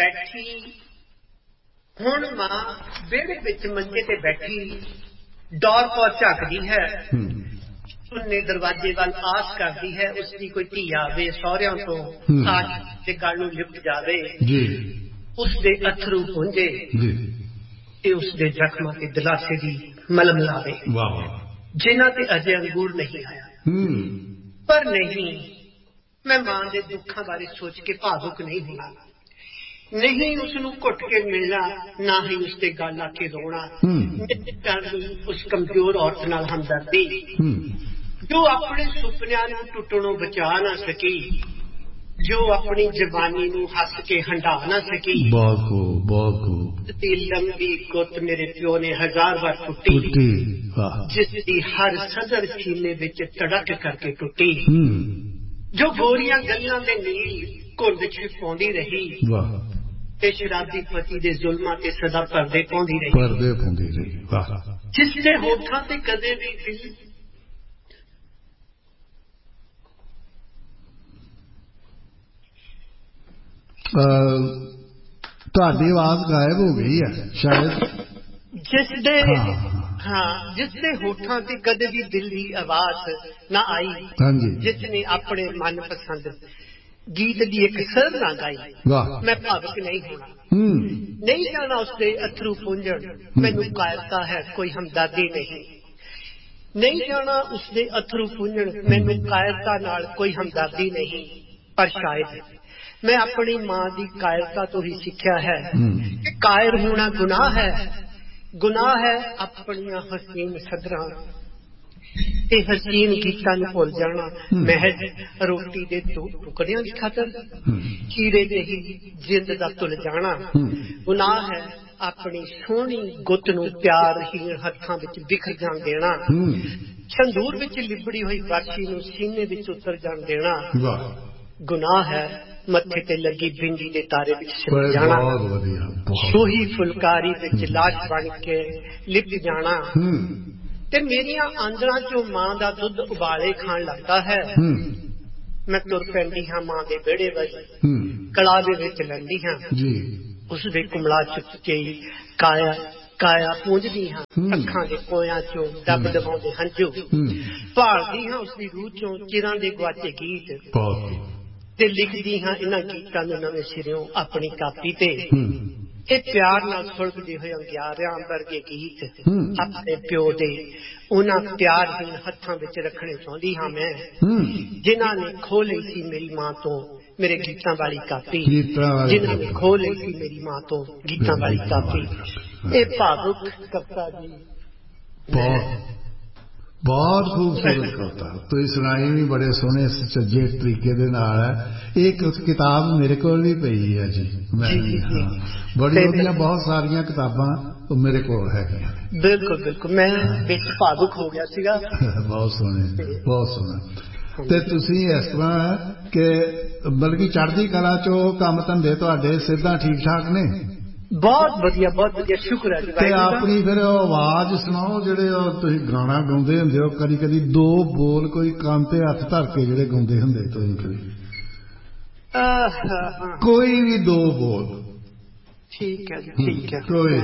ਵਿੱਚ ਮੰਜੇ ਤੇ ਬੈਠੀ ਦੌਰ ਪੌਰ ਝਾਕਦੀ ਹੈ, ਸੁੰਨੇ ਦਰਵਾਜ਼ੇ ਵੱਲ ਆਸ ਕਰਦੀ ਹੈ ਉਸਦੀ ਕੋਈ ਧੀ ਆਵੇ ਸਹੁਰਿਆਂ ਤੋਂ, ਆਜ ਤੇ ਗੱਲ ਨੂੰ ਲਿਪਟ ਜਾਵੇ, ਉਸਦੇ ਅਥਰੂ ਪੁੰਝੇ ਤੇ ਉਸਦੇ ਜ਼ਖਮਾਂ ਤੇ ਦਿਲਾਸੇ ਦੀ ਮਲਮ ਲਾਵੇ, ਜਿਨ੍ਹਾਂ ਤੇ ਅਜੇ ਅੰਗੂਰ ਨਹੀਂ ਆਇਆ। ਪਰ ਨਹੀਂ, ਮੈਂ ਮਾਂ ਦੇ ਦੁੱਖਾਂ ਬਾਰੇ ਸੋਚ ਕੇ ਭਾਵੁਕ ਨਹੀਂ ਹੋਣਾ, ਨਹੀਂ ਉਸਨੂੰ ਘੁੱਟ ਕੇ ਮਿਲਣਾ, ਨਾ ਹੀ ਉਸਦੇ ਗੱਲ ਆ ਕੇ ਰੋਣਾ, ਕਰਨੀ ਉਸ ਕਮਜ਼ੋਰ ਔਰਤ ਨਾਲ ਹਮਦਰਦੀ ਜੋ ਆਪਣੇ ਸੁਪਨਿਆਂ ਨੂੰ ਟੁੱਟਣੋਂ ਬਚਾ ਨਾ ਸਕੀ, ਜੋ ਆਪਣੀ ਜਵਾਨੀ ਨੂੰ ਹੱਸ ਕੇ ਹੰਢਾ ਨਾ ਸਕੀ। ਬਹੁਤ ਲੰਬੀ ਗੁੱਤ ਮੇਰੇ ਪਿਓ ਨੇ 1000 ਵਾਰ ਟੁੱਟੀ, ਜਿਸ ਦੀ ਹਰ ਸਦਰ ਸੀਨੇ ਵਿੱਚ ਤੜਕ ਕਰਕੇ ਟੁੱਟੀ, ਜੋ ਗੋਰੀਆਂ ਗਲੀਆਂ ਦੇ ਨੀਲ ਘੁੰਡ ਛਿਪਾਉਂਦੀ ਰਹੀ, ਤੇ ਸ਼ਰਾਬੀ ਪਤੀ ਦੇ ਜ਼ੁਲਮਾਂ ਤੇ ਸਦਾ ਪਰਦੇ ਪਾਉਂਦੀ ਰਹੀ, ਜਿਸ ਦੇ ਹੋਠਾਂ ਤੇ ਕਦੇ ਵੀ ਦਿਲ ਤੁਹਾਡੀ ਆਵਾਜ਼ ਗਾਇਬ ਹੋ ਗਈ ਹੈ ਸ਼ਾਇਦ। ਜਿਸ ਦੇ ਹੋਠਾਂ ਤੇ ਕਦੇ ਵੀ ਦਿਲ ਦੀ ਆਵਾਜ਼ ਨਾ ਆਈ, ਜਿਸ ਨੇ ਆਪਣੇ ਮਨਪਸੰਦ ਗੀਤ ਦੀ ਇੱਕ ਸਰ ਨਾ ਗਾਈ, ਮੈਂ ਭਾਵੁਕ ਨਹੀਂ ਹੋਣਾ, ਨਹੀਂ ਜਾਣਾ ਉਸਦੇ ਅਥਰੂ ਪੁੰਝਣ, ਮੈਨੂੰ ਕਾਇਰਤਾ ਹੈ ਕੋਈ ਹਮਦਰਦੀ ਨਹੀਂ ਜਾਣਾ ਉਸਦੇ ਅਥਰੂ ਪੁੰਝਣ, ਮੈਨੂੰ ਕਾਇਰਤਾ ਨਾਲ ਕੋਈ ਹਮਦਰਦੀ ਨਹੀਂ। ਪਰ ਸ਼ਾਇਦ ਮੈਂ ਆਪਣੀ ਮਾਂ ਦੀ ਕਾਇਰਤਾ ਤੋਂ ਹੀ ਸਿੱਖਿਆ ਹੈ ਕਿ ਕਾਇਰ ਹੋਣਾ ਗੁਨਾਹ ਹੈ ਆਪਣੀਆਂ ਹਸੀਨ ਸਦਰਾਂ ਤੇ ਹਸੀਨ ਗੀਤਾਂ ਨੂੰ ਭੁੱਲ ਜਾਣਾ, ਮਹਿਜ ਰੋਟੀ ਦੇ ਦੋ ਟੁਕੜਿਆਂ ਦੀ ਖਾਤਰ ਚੀਰੇ ਦੇ ਹੀ ਜਿੰਦ ਦਾ ਤੁਲ ਜਾਣਾ। ਗੁਨਾਹ ਹੈ ਆਪਣੀ ਸੋਹਣੀ ਗੁੱਤ ਨੂੰ ਪਿਆਰਹੀਣ ਹੱਥਾਂ ਵਿੱਚ ਬਿਖਰ ਜਾਣ ਦੇਣਾ, ਸੰਦੂਰ ਵਿੱਚ ਲਿਬੜੀ ਹੋਈ ਬਾਛੀ ਨੂੰ ਸੀਨੇ ਵਿੱਚ ਉਤਰ ਜਾਣ ਦੇਣਾ। ਗੁਨਾਹ ਹੈ ਮੱਥੇ ਤੇ ਲੱਗੀ ਬਿੰਦੀ ਦੇ ਤਾਰੇ ਵਿੱਚ ਸਿਮਟ ਜਾਣਾ, ਸੂਹੀ ਫੁਲਕਾਰੀ ਵਿੱਚ ਲਾਸ਼ ਬਣ ਕੇ ਲਿਪਟ ਜਾਣਾ। ਤੇ ਮੇਰੀਆਂ ਆਂਦਰਾਂ ਚੋਂ ਮਾਂ ਦਾ ਦੁੱਧ ਉਬਾਲੇ ਖਾਣ ਲੱਗਦਾ ਹੈ। ਮੈਂ ਤੁਰ ਪੈਂਦੀ ਹਾਂ ਮਾਂ ਦੇ ਵਿਹੜੇ ਵੱਲ, ਕਲਾ ਦੇ ਵਿੱਚ ਲੈਂਦੀ ਹਾਂ ਉਸ ਦੇ ਕੁਮਲਾ ਚੁੱਕ ਕੇ ਕਾਇਆ ਪੂੰਝਦੀ ਹਾਂ, ਅੱਖਾਂ ਦੇ ਕੋਇਆਂ ਚੋਂ ਦੱਬ ਦਬਾਉਂਦੇ ਹੰਝੂ, ਭਾਲਦੀ ਹਾਂ ਉਸਦੀ ਰੂਹ ਚੋਂ ਚਿਰਾਂ ਦੇ ਗੁਆਚੇ ਗੀਤ, ਤੇ ਲਿਖਦੀ ਹਾਂ ਇਹਨਾਂ ਗੀਤਾਂ ਨੂੰ ਨਵੇਂ ਸਿਰਿਓਂ ਆਪਣੀ ਕਾਪੀ ਤੇ। ਇਹ ਪਿਆਰ ਨਾਲ ਸੁਲਗਦੇ ਹੋਏ ਅੰਗਿਆਰਿਆਂ ਵਰਗੇ ਗੀਤ ਆਪਣੇ ਪਿਓ ਦੇ ਉਹਨਾਂ ਪਿਆਰਹੀਨ ਹੱਥਾਂ ਵਿੱਚ ਰੱਖਣੇ ਚਾਹੁੰਦੀ ਹਾਂ ਮੈਂ, ਜਿਨ੍ਹਾਂ ਨੇ ਖੋਹ ਲਈ ਸੀ ਮੇਰੀ ਮਾਂ ਤੋਂ ਮੇਰੇ ਗੀਤਾਂ ਵਾਲੀ ਕਾਪੀ, ਜਿਨ੍ਹਾਂ ਨੇ ਖੋਹ ਲਈ ਸੀ ਮੇਰੀ ਮਾਂ ਤੋਂ ਗੀਤਾਂ ਵਾਲੀ ਕਾਪੀ। ਇਹ ਭਾਵੁਕ ਕਵਿਤਾ ਜੀ ਬਹੁਤ ਖੂਬਸੂਰਤ ਕਵਿਤਾ ਤੁਸੀਂ ਸੁਣਾਈ ਵੀ ਬੜੇ ਸੋਹਣੇ ਸੁਚੱਜੇ ਤਰੀਕੇ ਦੇ ਨਾਲ ਹੈ। ਇਹ ਕਿਤਾਬ ਮੇਰੇ ਕੋਲ ਵੀ ਪਈ ਹੈ ਜੀ, ਮੈਂ ਬੜੀ ਉਹਦੀਆਂ ਬਹੁਤ ਸਾਰੀਆਂ ਕਿਤਾਬਾਂ ਮੇਰੇ ਕੋਲ ਹੈਗੀਆਂ। ਬਿਲਕੁਲ ਬਿਲਕੁਲ, ਮੈਂ ਵਿੱਚ ਭਾਵੁਕ ਹੋ ਗਿਆ ਸੀਗਾ। ਬਹੁਤ ਸੋਹਣੇ, ਬਹੁਤ ਸੋਹਣਾ। ਤੇ ਤੁਸੀਂ ਇਸ ਤਰ੍ਹਾਂ ਕਿ ਬਲਕਿ ਚੜ੍ਹਦੀ ਕਲਾ ਚੋਂ ਕੰਮ ਧੰਦੇ ਤੁਹਾਡੇ ਸਿੱਧਾ ਠੀਕ ਠਾਕ ਨੇ? ਬਹੁਤ ਵਧੀਆ, ਬਹੁਤ ਵਧੀਆ, ਸ਼ੁਕਰ ਹੈ ਜੀ। ਤੇ ਆਪਣੀ ਫਿਰ ਆਵਾਜ਼ ਸੁਣਾਓ, ਜਿਹੜੇ ਤੁਸੀਂ ਗਾਣਾ ਗਾਉਂਦੇ ਹੁੰਦੇ ਹੋ, ਕਦੀ ਕਦੀ ਦੋ ਬੋਲ ਕੋਈ ਕੰਨ ਤੇ ਹੱਥ ਧਰ ਕੇ ਜਿਹੜੇ ਗਾਉਂਦੇ ਹੁੰਦੇ ਤੁਸੀਂ, ਕਦੀ ਕੋਈ ਵੀ ਦੋ ਬੋਲ? ਠੀਕ ਹੈ ਜੀ, ਠੀਕ ਹੈ। ਕੋਈ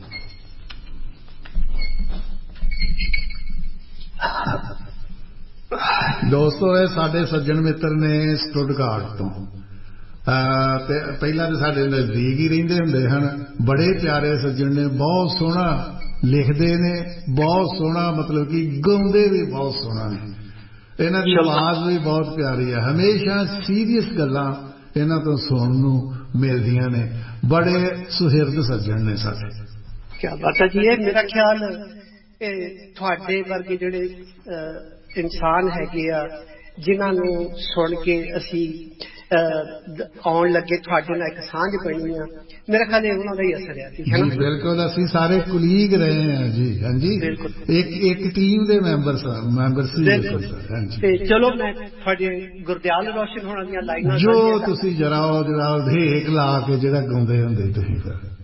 ਦੋਸਤੋ, ਇਹ ਸਾਡੇ ਸੱਜਣ ਮਿੱਤਰ ਨੇ ਸਟੁੱਟਗਾਰਟ ਤੋਂ, ਤੇ ਪਹਿਲਾਂ ਤਾਂ ਸਾਡੇ ਨਜ਼ਦੀਕ ਹੀ ਰਹਿੰਦੇ ਹੁੰਦੇ ਹਨ। ਬੜੇ ਪਿਆਰੇ ਸੱਜਣ ਨੇ, ਬਹੁਤ ਸੋਹਣਾ ਲਿਖਦੇ ਨੇ, ਬਹੁਤ ਸੋਹਣਾ ਮਤਲਬ ਕਿ ਗਾਉਂਦੇ ਵੀ ਬਹੁਤ ਸੋਹਣਾ ਨੇ। ਇਹਨਾਂ ਦੀ ਆਵਾਜ਼ ਵੀ ਬਹੁਤ ਪਿਆਰੀ ਹੈ। ਹਮੇਸ਼ਾ ਸੀਰੀਅਸ ਗੱਲਾਂ ਇਹਨਾਂ ਤੋਂ ਸੁਣਨ ਨੂੰ ਮਿਲਦੀਆਂ ਨੇ। ਬੜੇ ਸੁਹਿਰਦ ਸੱਜਣ ਨੇ ਸਾਡੇ। ਕਿਆ ਬਾਤ ਹੈ ਜੀ। ਇਹ ਮੇਰਾ ਖਿਆਲ ਤੁਹਾਡੇ ਵਰਗੇ ਜਿਹੜੇ ਇਨਸਾਨ ਹੈਗੇ ਆ, ਜਿਨ੍ਹਾਂ ਨੂੰ ਸੁਣ ਕੇ ਅਸੀਂ ਆਉਣ ਲੱਗੇ ਤੁਹਾਡੇ ਨਾਲ ਇੱਕ ਸਾਂਝ ਬਣੀ ਆ, ਮੇਰਾ ਖਿਆਲ ਉਹਨਾਂ ਦਾ ਹੀ ਅਸਰ ਹੈ ਜੀ। ਬਿਲਕੁਲ, ਅਸੀਂ ਸਾਰੇ ਕੁਲੀਗ ਰਹੇ ਹਾਂ ਜੀ। ਹਾਂਜੀ, ਇੱਕ ਟੀਮ ਦੇ ਮੈਂਬਰ ਸੀ। ਤੇ ਚਲੋ ਮੈਂ ਤੁਹਾਡੇ ਗੁਰਦਿਆਲ ਰੋਸ਼ਨ ਹੋਣਾ ਦੀਆਂ ਲਾਈਨਾਂ ਜੋ ਤੁਸੀਂ ਜਰਾ ਢੇਕ ਲਾ ਕੇ ਜਿਹੜਾ ਗਾਉਂਦੇ ਹੁੰਦੇ ਤੁਸੀਂ ਫਿਰ